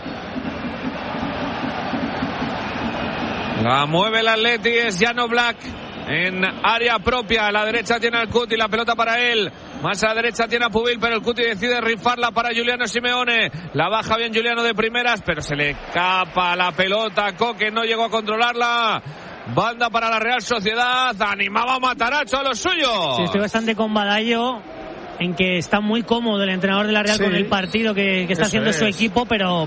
La mueve el Atleti, es Jan Oblak. En área propia, a la derecha tiene al Cuti, la pelota para él, más a la derecha tiene a Pubil, pero el Cuti decide rifarla para Giuliano Simeone, la baja bien Giuliano de primeras, pero se le escapa la pelota, Coque no llegó a controlarla, banda para la Real Sociedad, animaba a Matarazzo a los suyos. Sí, estoy bastante con Balayo en que está muy cómodo el entrenador de la Real con el partido que está haciendo su equipo, pero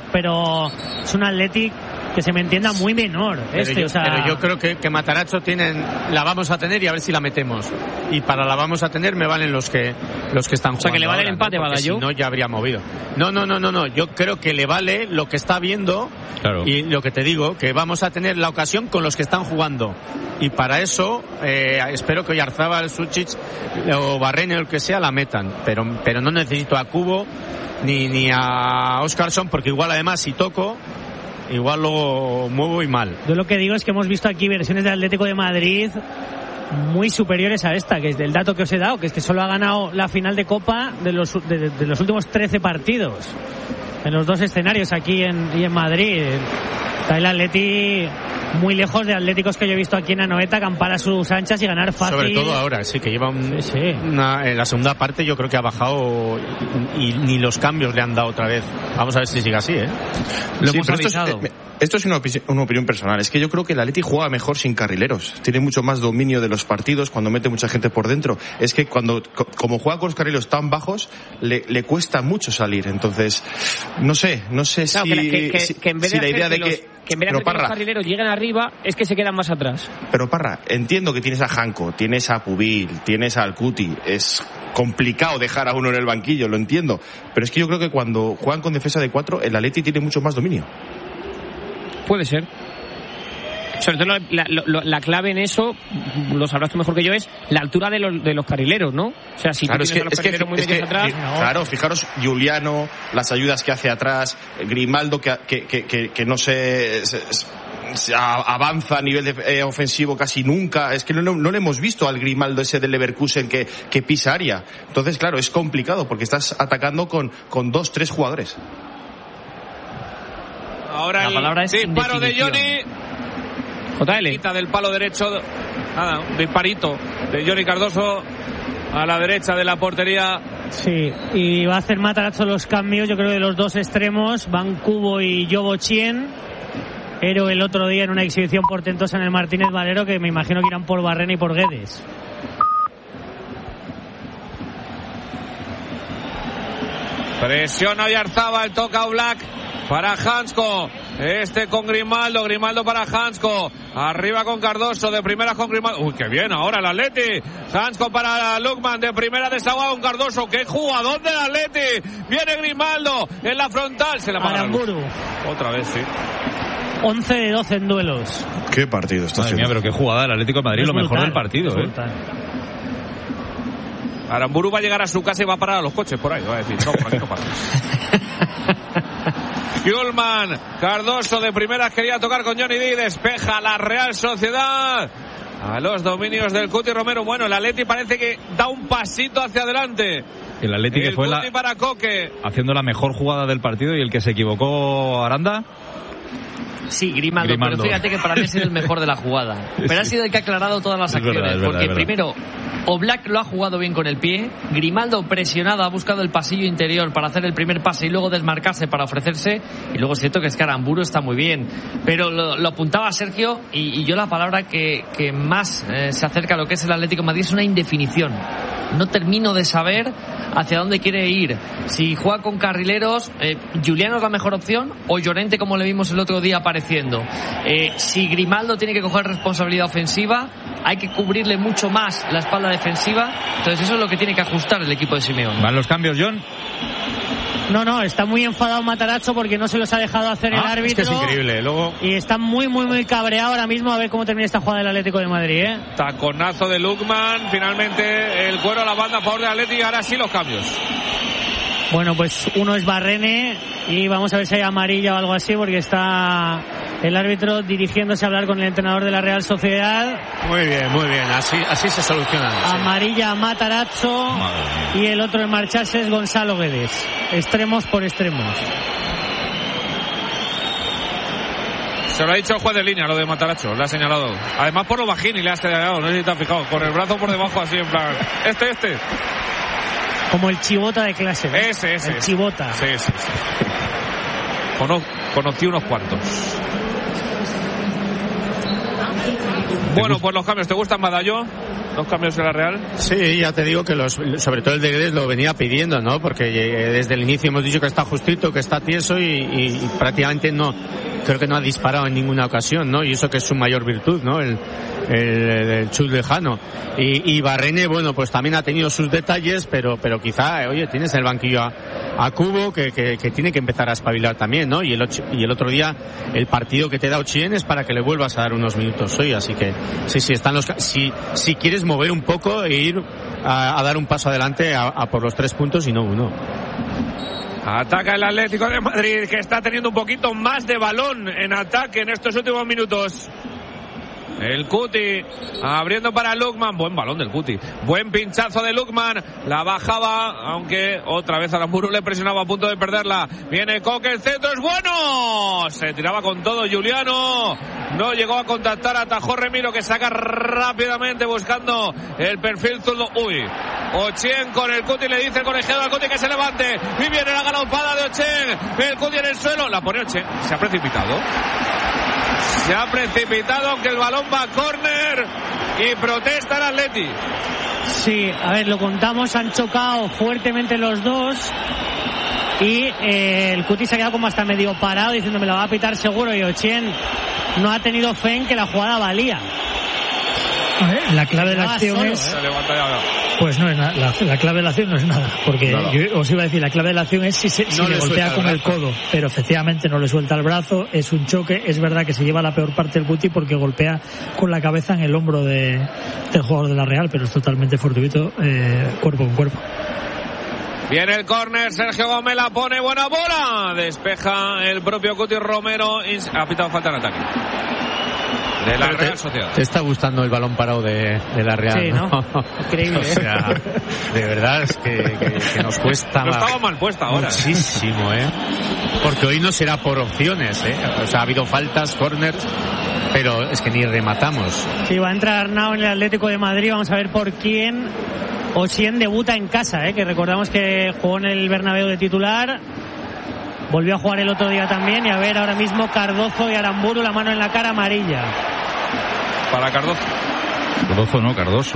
es un Athletic que se me entienda muy menor. Pero yo creo que Matarazzo la vamos a tener y a ver si la metemos. Y para la vamos a tener me valen los que están jugando. O sea, que le vale ahora, el empate, ¿no? Si no, ya habría movido. No. Yo creo que le vale lo que está viendo. Claro. Y lo que te digo, que vamos a tener la ocasión con los que están jugando. Y para eso, espero que Oyarzábal, Suchic o Barrene o el que sea la metan. Pero no necesito a Cubo ni a Óscarsson, porque igual además si toco, igual lo muevo y mal. Yo lo que digo es que hemos visto aquí versiones del Atlético de Madrid muy superiores a esta, que es del dato que os he dado, que es que solo ha ganado la final de Copa de los últimos 13 partidos en los dos escenarios, aquí y en Madrid. Está el Atleti muy lejos de atléticos que yo he visto aquí en Anoeta, acampar a sus anchas y ganar fácil. Sobre todo ahora, sí, que lleva en la segunda parte yo creo que ha bajado y ni los cambios le han dado otra vez. Vamos a ver si sigue así, ¿eh? Lo hemos avisado. Esto es una opinión personal. Es que yo creo que el Atleti juega mejor sin carrileros. Tiene mucho más dominio de los partidos cuando mete mucha gente por dentro. Es que como juega con los carrileros tan bajos, le cuesta mucho salir. Entonces, no sé claro, si en vez de la idea de que en vez de hacer que los carrileros lleguen arriba, es que se quedan más atrás. Pero Parra, entiendo que tienes a Janko, tienes a Pubil, tienes a Alcuti. Es complicado dejar a uno en el banquillo, lo entiendo. Pero es que yo creo que cuando juegan con defensa de 4, el Atleti tiene mucho más dominio. Puede ser. Sobre todo la clave en eso, lo sabrás tú mejor que yo, es la altura de los carrileros, ¿no? O sea, si claro, tú tienes a los carrileros muy metidos atrás... Claro, fijaros, Giuliano, las ayudas que hace atrás, Grimaldo que no se avanza a nivel ofensivo casi nunca. Es que no le hemos visto al Grimaldo ese del Leverkusen que pisa área. Entonces, claro, es complicado porque estás atacando con 2-3 jugadores. Ahora el disparo de Johnny. JL. Quita del palo derecho. Nada, un disparito de Johnny Cardoso a la derecha de la portería. Sí, y va a hacer Matarazzo los cambios, yo creo, de los dos extremos. Van Cubo y Yobo Chien. Pero el otro día en una exhibición portentosa en el Martínez Valero, que me imagino que irán por Barrena y por Guedes. Presiona Oyarzabal, toca Oblak para Hansko. Con Grimaldo para Hansko. Arriba con Cardoso, de primera con Grimaldo. Uy, qué bien ahora el Atleti. Hansko para Lukman, de primera desahogado con Cardoso. ¡Qué jugador del Atleti! Viene Grimaldo en la frontal. Se la paga Aramburu. Otra vez, sí. 11 de 12 en duelos. Qué partido está haciendo. Pero qué jugada el Atlético de Madrid, lo mejor del partido. Aramburu va a llegar a su casa y va a parar a los coches por ahí. Va a decir, no, por aquí no pasa. Yulman, Cardoso de primeras quería tocar con Johnny D, despeja la Real Sociedad a los dominios del Cuti Romero. Bueno, el Atleti parece que da un pasito hacia adelante. El Atleti que fue para Coque, haciendo la mejor jugada del partido, y el que se equivocó, Aranda. Sí, Grimaldo, pero fíjate que para mí ha sido el mejor de la jugada. Pero ha sido el que ha aclarado todas las acciones, porque primero Oblak lo ha jugado bien con el pie, Grimaldo presionado ha buscado el pasillo interior para hacer el primer pase y luego desmarcarse para ofrecerse, y luego es cierto que Aramburu está muy bien, pero lo apuntaba Sergio, y yo la palabra que más se acerca a lo que es el Atlético de Madrid es una indefinición. No termino de saber hacia dónde quiere ir. Si juega con carrileros, Juliano es la mejor opción, o Llorente, como le vimos el otro día apareciendo. Si Grimaldo tiene que coger responsabilidad ofensiva, hay que cubrirle mucho más la espalda defensiva. Entonces eso es lo que tiene que ajustar el equipo de Simeone. ¿Van los cambios, John? No, está muy enfadado Matarazzo porque no se los ha dejado hacer el árbitro. Es que es increíble. Luego... Y está muy cabreado ahora mismo. A ver cómo termina esta jugada del Atlético de Madrid, Taconazo de Lukman. Finalmente el cuero a la banda a favor de Atleti. Ahora sí los cambios. Bueno, pues uno es Barrene y vamos a ver si hay amarilla o algo así, porque está el árbitro dirigiéndose a hablar con el entrenador de la Real Sociedad. Muy bien. Así se soluciona. Amarilla a Matarazzo y el otro en marcharse es Gonzalo Guedes. Extremos por extremos. Se lo ha dicho el juez de línea, lo de Matarazzo, le ha señalado. Además por lo bajín y le ha señalado, no sé si te has fijado, con el brazo por debajo así en plan, este. Como el chivota de clase, ¿no? Ese. El chivota. Sí. Conocí unos cuantos. Bueno, pues los cambios, ¿te gustan, Badallo? ¿Los cambios de la Real? Sí, ya te digo que sobre todo el de Guedes lo venía pidiendo, ¿no? Porque desde el inicio hemos dicho que está justito, que está tieso y prácticamente creo que no ha disparado en ninguna ocasión, ¿no? Y eso que es su mayor virtud, ¿no? El chut lejano. Y Barrene, bueno, pues también ha tenido sus detalles, pero quizá, oye, tienes en el banquillo a Cubo que tiene que empezar a espabilar también, ¿no? Y el otro día el partido que te da Ochien es para que le vuelvas a dar unos minutos hoy, así que sí, están si quieres mover un poco e ir a dar un paso adelante a por los 3 puntos y no uno. Ataca el Atlético de Madrid, que está teniendo un poquito más de balón en ataque en estos últimos minutos. El Cuti abriendo para Lukman. Buen balón del Cuti. Buen pinchazo de Lukman. La bajaba, aunque otra vez Aramburu le presionaba a punto de perderla. Viene Coque, el centro es bueno. Se tiraba con todo Juliano. No llegó a contactar, atajó Remiro, que saca rápidamente buscando el perfil zurdo. Uy. Ochien con el Cuti, le dice el colegiado al Cuti que se levante. Y viene la galopada de Ochien. El Cuti en el suelo. La pone Ochien. Se ha precipitado. Aunque el balón va a córner y protesta el Atleti. Sí, a ver, lo contamos, han chocado fuertemente los dos y el Cuti se ha quedado como hasta medio parado diciendo me la va a pitar seguro, y Ochien no ha tenido fe en que la jugada valía. A ver, la clave de la acción es... Pues no es nada, la clave de la acción no es nada, porque yo os iba a decir, la clave de la acción es si le golpea con el codo, pero efectivamente no le suelta el brazo, es un choque, es verdad que se lleva la peor parte del Cuti porque golpea con la cabeza en el hombro del jugador de la Real, pero es totalmente fortuito, cuerpo con cuerpo. Viene el córner, Sergio Gómez la pone, buena bola, despeja el propio Cuti Romero, ha pitado falta en ataque de la Real Sociedad. Te está gustando el balón parado de la Real, sí, ¿no? Increíble. O sea, de verdad es que nos cuesta. No estaba mal puesta ahora. Muchísimo, porque hoy no será por opciones, O sea, ha habido faltas, corners, pero es que ni rematamos. Sí, va a entrar Arnau en el Atlético de Madrid, vamos a ver por quién. Ochien debuta en casa, que recordamos que jugó en el Bernabéu de titular. volvió a jugar el otro día también. Y a ver ahora mismo Cardozo y Aramburu, la mano en la cara, amarilla. Para Cardozo. Cardoso.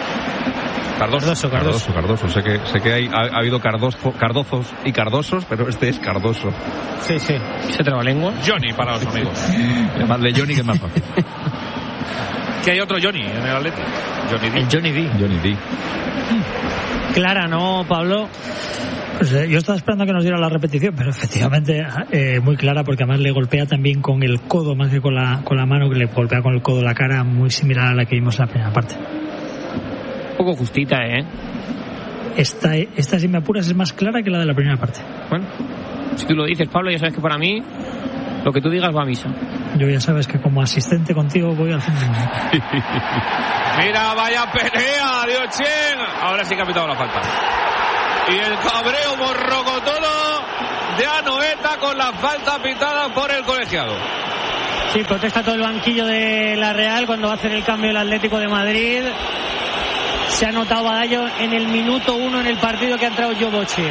Sé que ha habido Cardozos y Cardosos, pero este es Cardoso. Sí. Se trabalengua. Johnny para los amigos. Llamarle Johnny, que es más fácil. Que hay otro Johnny en el Atlético. Johnny D. Clara, ¿no, Pablo? Pues, yo estaba esperando que nos diera la repetición, pero efectivamente muy clara, porque además le golpea también con el codo, más que con la mano, que le golpea con el codo la cara, muy similar a la que vimos en la primera parte. Un poco justita, Esta, si me apuras, es más clara que la de la primera parte. Bueno, si tú lo dices, Pablo, ya sabes que para mí lo que tú digas va a misa. Yo ya sabes que como asistente contigo voy al fin de semana. Mira, vaya pelea de Ochien. Ahora sí que ha pitado la falta. Y el cabreo morrocotono de Anoeta con la falta pitada por el colegiado. Sí, protesta todo el banquillo de la Real cuando va a hacer el cambio el Atlético de Madrid. Se ha notado Badallo en el minuto 1 en el partido que ha entrado Joe Ochien,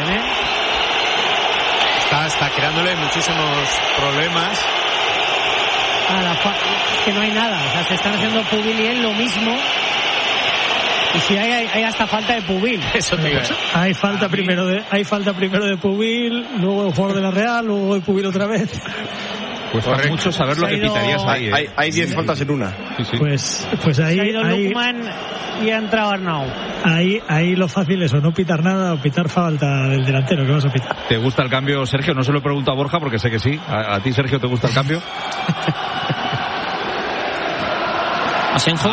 Está creándole muchísimos problemas. Que no hay nada, o sea, se están haciendo Pubil y él lo mismo. Y si hay hasta falta de Pubil. Eso te digo. Hay falta primero de Pubil, luego el jugador de la Real, luego de Pubil otra vez. Cuesta mucho saber lo que pitarías ahí. Hay 10 faltas en una. Sí. Pues ahí. Se ha ido Lukman y ha entrado Arnau. Ahí lo fácil es o no pitar nada o pitar falta del delantero. ¿Qué vas a pitar? ¿Te gusta el cambio, Sergio? No se lo pregunto a Borja porque sé que sí. ¿A ti, Sergio, te gusta el cambio? Asenjo.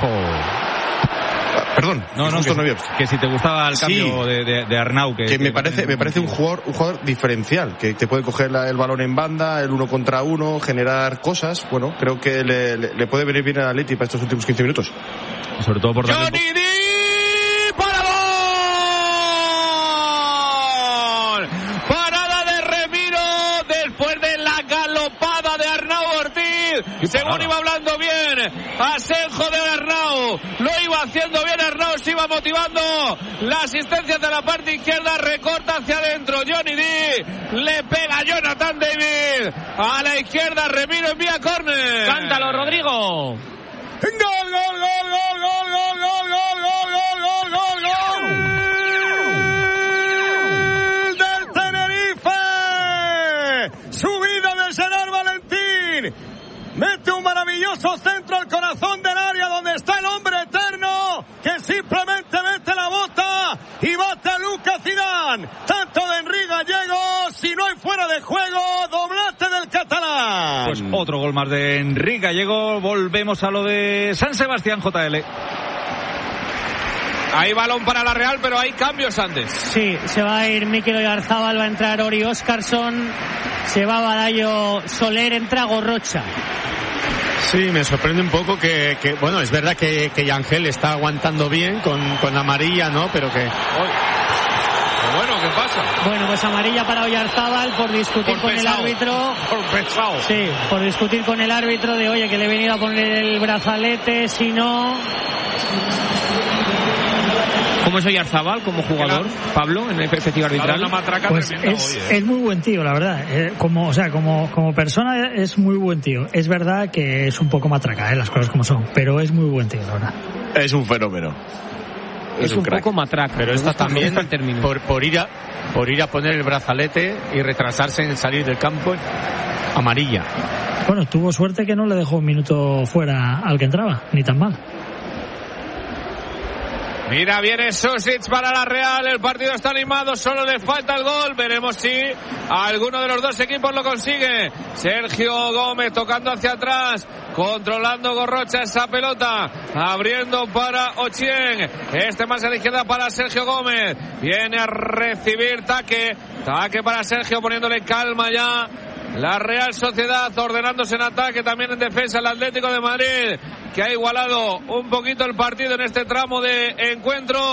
Perdón, que si te gustaba el cambio de Arnau, que me parece un jugador diferencial, que te puede coger el balón en banda, el 1 contra 1, generar cosas. Bueno, creo que le puede venir bien al Atleti para estos últimos 15 minutos. Sobre todo por darle Johnny D para gol. Parada de Remiro después de la galopada de Arnau Ortiz. Según iba hablando bien Asenjo de Arnau, lo iba haciendo bien Arnau, se iba motivando. La asistencia de la parte izquierda, recorta hacia adentro Johnny D, le pega Jonathan David a la izquierda, Remiro envía córner. Cántalo, Rodrigo. ¡Gol, gol, gol, gol, gol, gol, gol, gol, gol, gol, gol, gol! ¡Del Tenerife! ¡Subida de Gerard Valentín! Mete un maravilloso centro al corazón del área donde está el hombre eterno que simplemente mete la bota y bate a Lucas Zidane. Tanto de Henry Gallego, si no hay fuera de juego, doblete del catalán. Pues otro gol más de Henry Gallego. Volvemos a lo de San Sebastián, JL. Hay balón para la Real, pero hay cambios antes. Sí, se va a ir Mikel Oyarzábal, va a entrar Ori Óscarson, se va Badallo Soler, entra Gorrocha. Sí, me sorprende un poco que bueno, es verdad que Yangel está aguantando bien con amarilla, ¿no? Pero que... Bueno, ¿qué pasa? Bueno, pues amarilla para Oyarzábal por discutir con el árbitro. Por pesado. Sí, por discutir con el árbitro de, oye, que le he venido a poner el brazalete, si no... ¿Cómo es Oyarzábal como jugador, Pablo, en el perspectiva arbitral? Pues es muy buen tío, la verdad. Como persona es muy buen tío. Es verdad que es un poco matraca, las cosas como son, pero es muy buen tío, la verdad. Es un fenómeno. Es un poco matraca. Pero está también por ir a poner el brazalete y retrasarse en salir del campo, amarilla. Bueno, tuvo suerte que no le dejó un minuto fuera al que entraba, ni tan mal. Mira, viene Sosic para la Real, el partido está animado, solo le falta el gol, veremos si alguno de los dos equipos lo consigue. Sergio Gómez tocando hacia atrás, controlando Gorrocha esa pelota, abriendo para Ochien, este más a la izquierda para Sergio Gómez, viene a recibir taque para Sergio, poniéndole calma ya la Real Sociedad, ordenándose en ataque, también en defensa el Atlético de Madrid, que ha igualado un poquito el partido en este tramo de encuentro.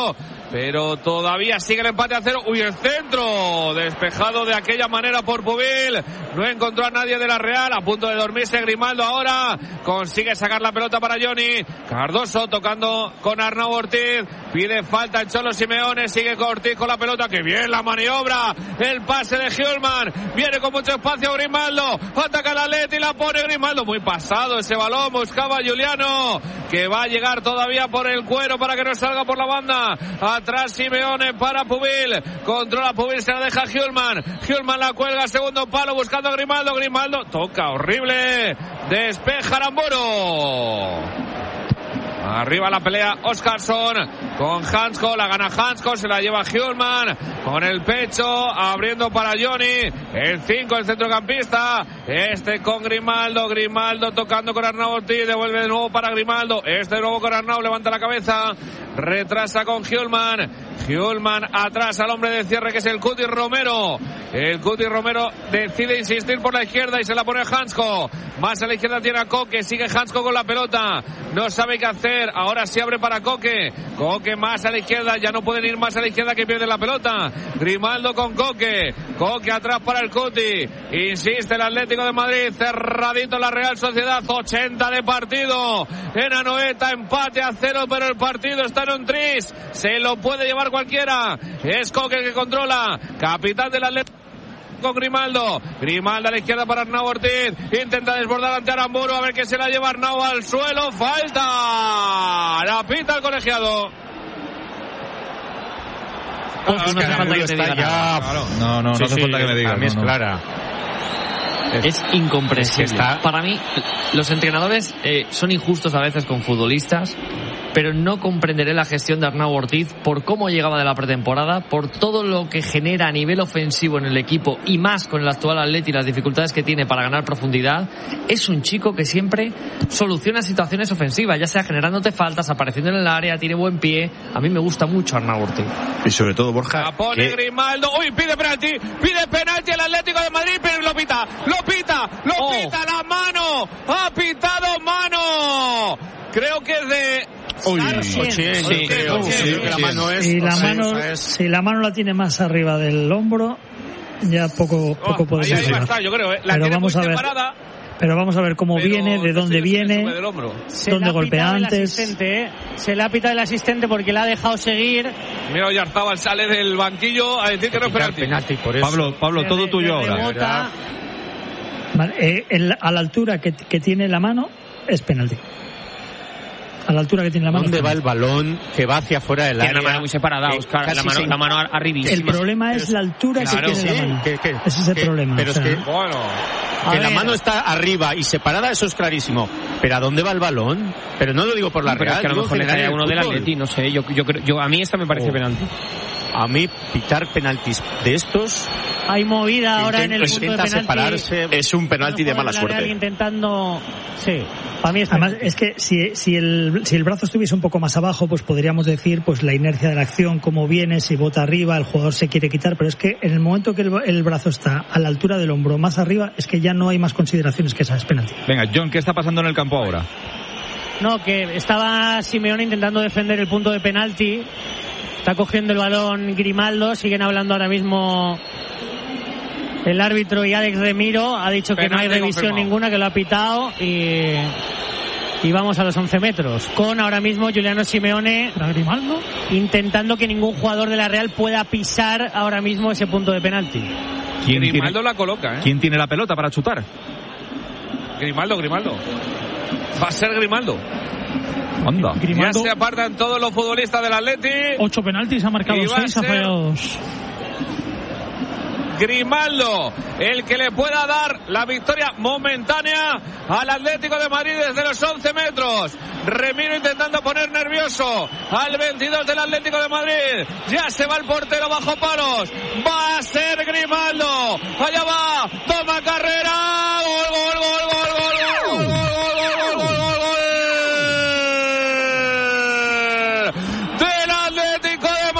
pero todavía sigue el empate a 0. Uy, el centro despejado de aquella manera por Pubil, no encontró a nadie de la Real, a punto de dormirse Grimaldo ahora, consigue sacar la pelota para Johnny Cardoso, tocando con Arnau Ortiz, pide falta el Cholo Simeone, sigue Ortiz con la pelota, que bien la maniobra, el pase de Hjulmand, viene con mucho espacio Grimaldo, ataca el Atleti y la pone Grimaldo, muy pasado ese balón, buscaba a Juliano, que va a llegar todavía por el cuero para que no salga por la banda, atrás Simeone para Pubil, controla Pubil, se la deja Hjulmand la cuelga, segundo palo buscando a Grimaldo, toca horrible, despeja Aramburu. Arriba la pelea Óscarsson con Hansko, la gana Hansko, se la lleva Hjulmand con el pecho, abriendo para Johnny, el 5, el centrocampista, con Grimaldo tocando con Arnau Ortiz, devuelve de nuevo para Grimaldo, de nuevo con Arnau, levanta la cabeza, retrasa con Hjulmand atrás al hombre de cierre que es el Cuti Romero. El Cuti Romero decide insistir por la izquierda y se la pone Hansko. Más a la izquierda tiene a Koke, sigue Hansko con la pelota, no sabe qué hacer, ahora sí abre para Koke más a la izquierda, ya no pueden ir más a la izquierda que pierde la pelota. Grimaldo con Koke atrás para el Cuti, insiste el Atlético de Madrid, cerradito la Real Sociedad, 80 de partido en Anoeta, empate a 0, pero el partido está en un tris, se lo puede llevar cualquiera, es Koke el que controla, capitán del Atlético con Grimaldo a la izquierda para Arnau Ortiz, intenta desbordar ante Aramburu, a ver que se la lleva Arnau al suelo, falta, la pita el colegiado. No hace falta que te diga nada. No hace falta que me diga. A mí es clara. Es incomprensible. Para mí, los entrenadores son injustos a veces con futbolistas, pero no comprenderé la gestión de Arnau Ortiz por cómo llegaba de la pretemporada, por todo lo que genera a nivel ofensivo en el equipo y más con el actual Atleti y las dificultades que tiene para ganar profundidad. Es un chico que siempre soluciona situaciones ofensivas, ya sea generándote faltas, apareciendo en el área, tiene buen pie. A mí me gusta mucho Arnau Ortiz. Y sobre todo Borja, la pone Grimaldo, uy, pide penalti el Atlético de Madrid, pero lo pita, la mano, ha pitado mano, creo que es de si la mano la tiene más arriba del hombro, ya poco puede ser. Pero vamos a ver cómo viene, de dónde viene, dónde golpea antes. Se le ha pitado el asistente porque le ha dejado seguir. Mira, Oyarzábal sale del banquillo a decir que no es penalti. Pablo, todo tuyo ahora. Vale, a la altura que tiene la mano es penalti. A la altura que tiene la mano. ¿Dónde va el balón que va hacia afuera del área? Tiene la mano muy separada, Óscar. La mano arribísima. El problema es la altura que tiene la mano. Ese es el problema. Pero es que, la mano está arriba y separada, eso es clarísimo. Pero ¿a dónde va el balón? Pero no lo digo por la Real. Es que a lo mejor le cae a uno del Atleti, no sé. A mí esta me parece penalti. A mí pitar penaltis de estos. Hay movida ahora en el punto de penalti. Separarse, es un penalti de mala suerte. Intentando, sí. Para mí además es que si el brazo estuviese un poco más abajo, pues podríamos decir pues la inercia de la acción, cómo viene, si bota arriba, el jugador se quiere quitar, pero es que en el momento que el brazo está a la altura del hombro más arriba, es que ya no hay más consideraciones que esa, es penalti. Venga, John, ¿qué está pasando en el campo ahora? No, que estaba Simeone intentando defender el punto de penalti. Está cogiendo el balón Grimaldo, siguen hablando ahora mismo el árbitro y Alex Remiro, ha dicho que no hay revisión ninguna, que lo ha pitado y vamos a los 11 metros. Con ahora mismo Juliano Simeone Grimaldo intentando que ningún jugador de la Real pueda pisar ahora mismo ese punto de penalti. Grimaldo la coloca, ¿Quién tiene la pelota para chutar? Grimaldo. Va a ser Grimaldo. Anda. Ya se apartan todos los futbolistas del Atleti. 8 penaltis, ha marcado 6, ha fallado 2. Grimaldo, el que le pueda dar la victoria momentánea al Atlético de Madrid desde los 11 metros. Remiro intentando poner nervioso al 22 del Atlético de Madrid. Ya se va el portero bajo palos. Va a ser Grimaldo. Allá va. Toma carrera. Gol. Del Atlético de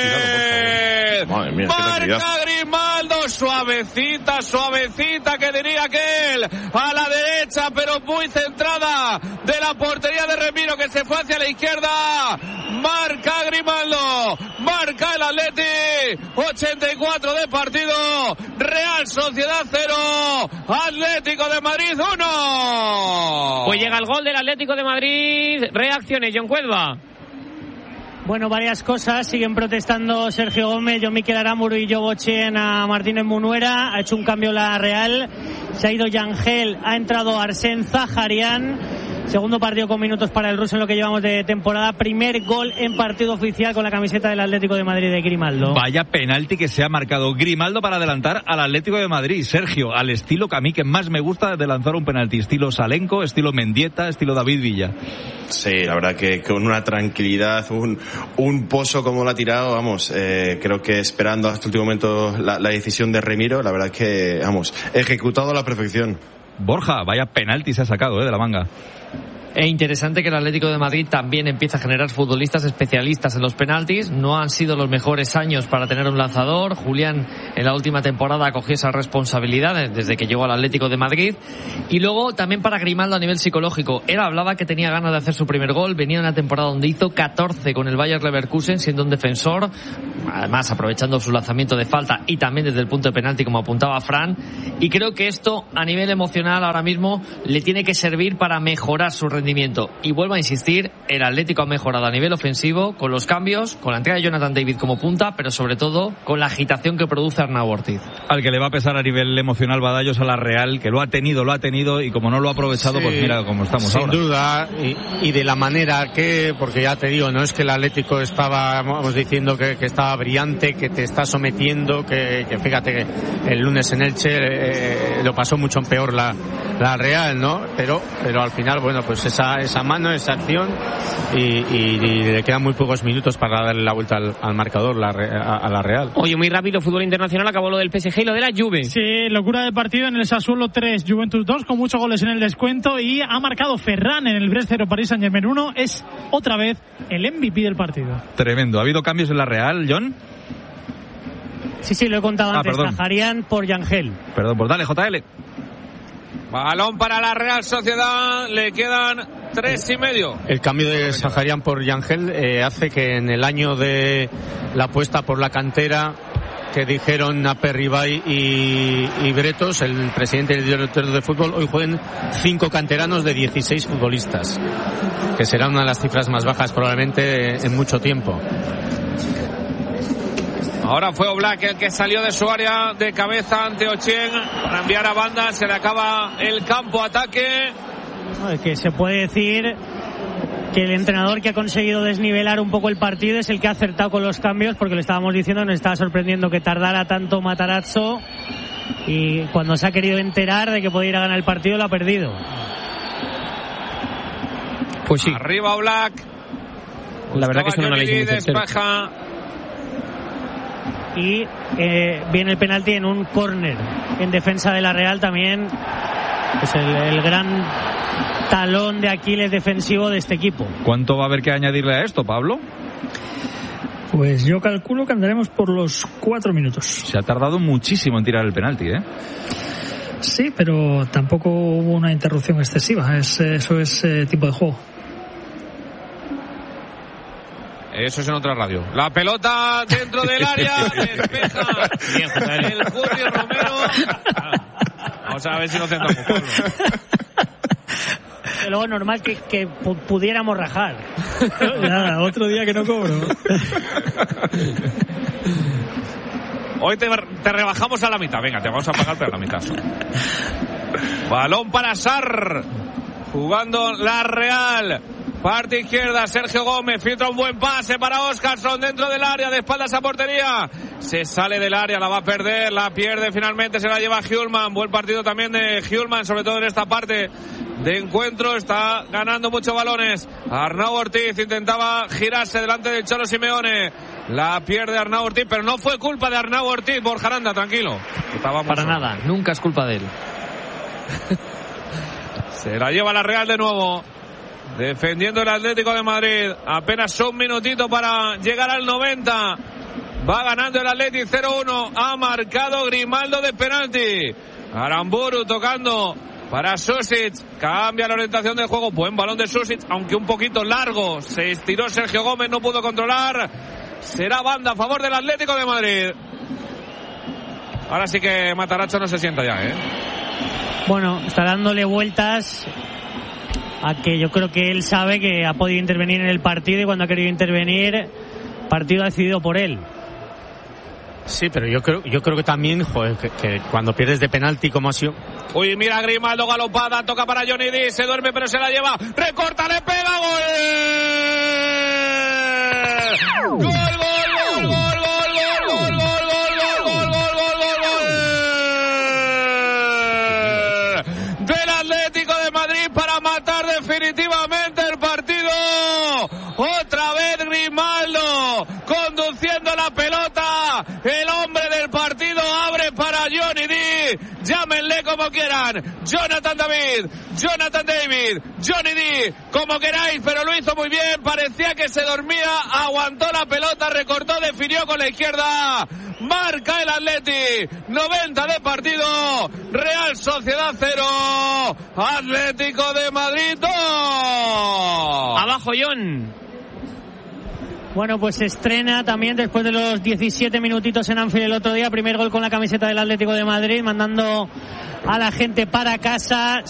Madrid. Marca Grimaldo. Suavecita que diría aquel a la derecha, pero muy centrada de la portería de Remiro, que se fue hacia la izquierda. Marca Grimaldo, marca el Atleti. 84 de partido, Real Sociedad 0, Atlético de Madrid 1. Pues llega el gol del Atlético de Madrid. Reacciones, John Cuelva. Bueno, varias cosas. Siguen protestando Sergio Gómez, John Miquel Aramuro y Joe Bochen a Martínez Munuera. Ha hecho un cambio la Real. Se ha ido Yangel, ha entrado Arsène Zaharian. Segundo partido con minutos para el ruso en lo que llevamos de temporada. Primer gol en partido oficial con la camiseta del Atlético de Madrid de Grimaldo. Vaya penalti que se ha marcado Grimaldo para adelantar al Atlético de Madrid. Sergio, al estilo que a mí que más me gusta de lanzar un penalti. Estilo Salenko, estilo Mendieta, estilo David Villa. Sí, la verdad que con una tranquilidad, un pozo como lo ha tirado, vamos, creo que esperando hasta el último momento la decisión de Remiro, la verdad que, vamos, ejecutado a la perfección. Borja, vaya penalti se ha sacado de la manga. E interesante que el Atlético de Madrid también empieza a generar futbolistas especialistas en los penaltis. No han sido los mejores años para tener un lanzador. Julián en la última temporada cogió esa responsabilidad desde que llegó al Atlético de Madrid. Y luego también para Grimaldo a nivel psicológico. Él hablaba que tenía ganas de hacer su primer gol. Venía en una temporada donde hizo 14 con el Bayer Leverkusen, siendo un defensor, además aprovechando su lanzamiento de falta y también desde el punto de penalti, como apuntaba Fran. Y creo que esto a nivel emocional ahora mismo le tiene que servir para mejorar su rendimiento. Y vuelvo a insistir, el Atlético ha mejorado a nivel ofensivo con los cambios, con la entrega de Jonathan David como punta, pero sobre todo con la agitación que produce Arnau Ortiz. Al que le va a pesar a nivel emocional Badallos a la Real, que lo ha tenido y como no lo ha aprovechado, sí, pues mira cómo estamos sin ahora. Sin duda, y de la manera que, porque ya te digo, no es que el Atlético estaba, vamos diciendo que estaba brillante, que te está sometiendo, que fíjate que el lunes en Elche lo pasó mucho peor la Real, ¿no? Pero al final, bueno, pues esa mano, esa acción y le quedan muy pocos minutos para darle la vuelta al marcador a la Real. Oye, muy rápido, fútbol internacional, acabó lo del PSG y lo de la Juve. Sí, locura de partido en el Sassuolo 3, Juventus 2, con muchos goles en el descuento, y ha marcado Ferran en el Brest 0, Paris Saint-Germain 1, es otra vez el MVP del partido. Tremendo. ¿Ha habido cambios en la Real, John? Sí, lo he contado antes. Zaharian por Yangel. Perdón, pues dale, JL. Balón para la Real Sociedad, le quedan 3,5. El cambio de Zaharian por Yangel hace que en el año de la apuesta por la cantera que dijeron Aperribay y Bretos, el presidente y el director de fútbol, hoy jueguen 5 canteranos de 16 futbolistas, que será una de las cifras más bajas probablemente en mucho tiempo. Ahora fue Oblak el que salió de su área de cabeza ante Ochien para enviar a banda. Se le acaba el campo ataque. Que se puede decir que el entrenador que ha conseguido desnivelar un poco el partido es el que ha acertado con los cambios, porque le estábamos diciendo, nos estaba sorprendiendo que tardara tanto Matarazzo, y cuando se ha querido enterar de que podía ir a ganar el partido lo ha perdido. Pues sí. Arriba Oblak. La verdad que es un análisis muy certero. Despeja. Y viene el penalti en un córner en defensa de la Real también. Es el gran talón de Aquiles defensivo de este equipo. ¿Cuánto va a haber que añadirle a esto, Pablo? Pues yo calculo que andaremos por los 4 minutos. Se ha tardado muchísimo en tirar el penalti, ¿eh? Sí, pero tampoco hubo una interrupción excesiva. Eso es tipo de juego. Eso es en otra radio. La pelota dentro del área, despeja el Julio Romero. Vamos a ver si nos centramos, Pablo. Luego normal que pudiéramos rajar. Nada, otro día que no cobro. Hoy te rebajamos a la mitad. Venga, te vamos a pagar pero a la mitad. Balón para Sarr. Jugando la Real. Parte izquierda, Sergio Gómez, filtra un buen pase para Óscarson dentro del área, de espaldas a portería. Se sale del área, la va a perder, la pierde finalmente, se la lleva Hjulman. Buen partido también de Hjulman, sobre todo en esta parte de encuentro. Está ganando muchos balones. Arnau Ortiz intentaba girarse delante del Cholo Simeone. La pierde Arnau Ortiz, pero no fue culpa de Arnau Ortiz, Borja Aranda, tranquilo. Para nada, nunca es culpa de él. Se la lleva la Real de nuevo. Defendiendo el Atlético de Madrid. Apenas un minutito para llegar al 90. Va ganando el Atlético 0-1. Ha marcado Grimaldo de penalti. Aramburu tocando para Susic, cambia la orientación del juego, buen balón de Susic, aunque un poquito largo, se estiró Sergio Gómez, no pudo controlar, será banda a favor del Atlético de Madrid. Ahora sí que Matarazzo no se sienta ya, Bueno, está dándole vueltas a que yo creo que él sabe que ha podido intervenir en el partido y cuando ha querido intervenir, partido decidido por él. Sí, pero yo creo que también, joder, que cuando pierdes de penalti como ha sido. Uy, mira Grimaldo galopada, toca para Johnny D, se duerme pero se la lleva, recorta, le pega, gol. Gol, gol, gol, gol. Definitivamente el partido, otra vez Grimaldo conduciendo la pelota, el hombre del partido abre para Johnny D, llámenle como quieran, Jonathan David, Johnny D, como queráis, pero lo hizo muy bien, parecía que se dormía, aguantó la pelota, recortó, definió con la izquierda, marca el Atleti, 90 de partido, Real Sociedad 0, Atlético de Madrid 2. Abajo, John. Bueno, pues se estrena también después de los 17 minutitos en Anfield el otro día, primer gol con la camiseta del Atlético de Madrid, mandando a la gente para casa.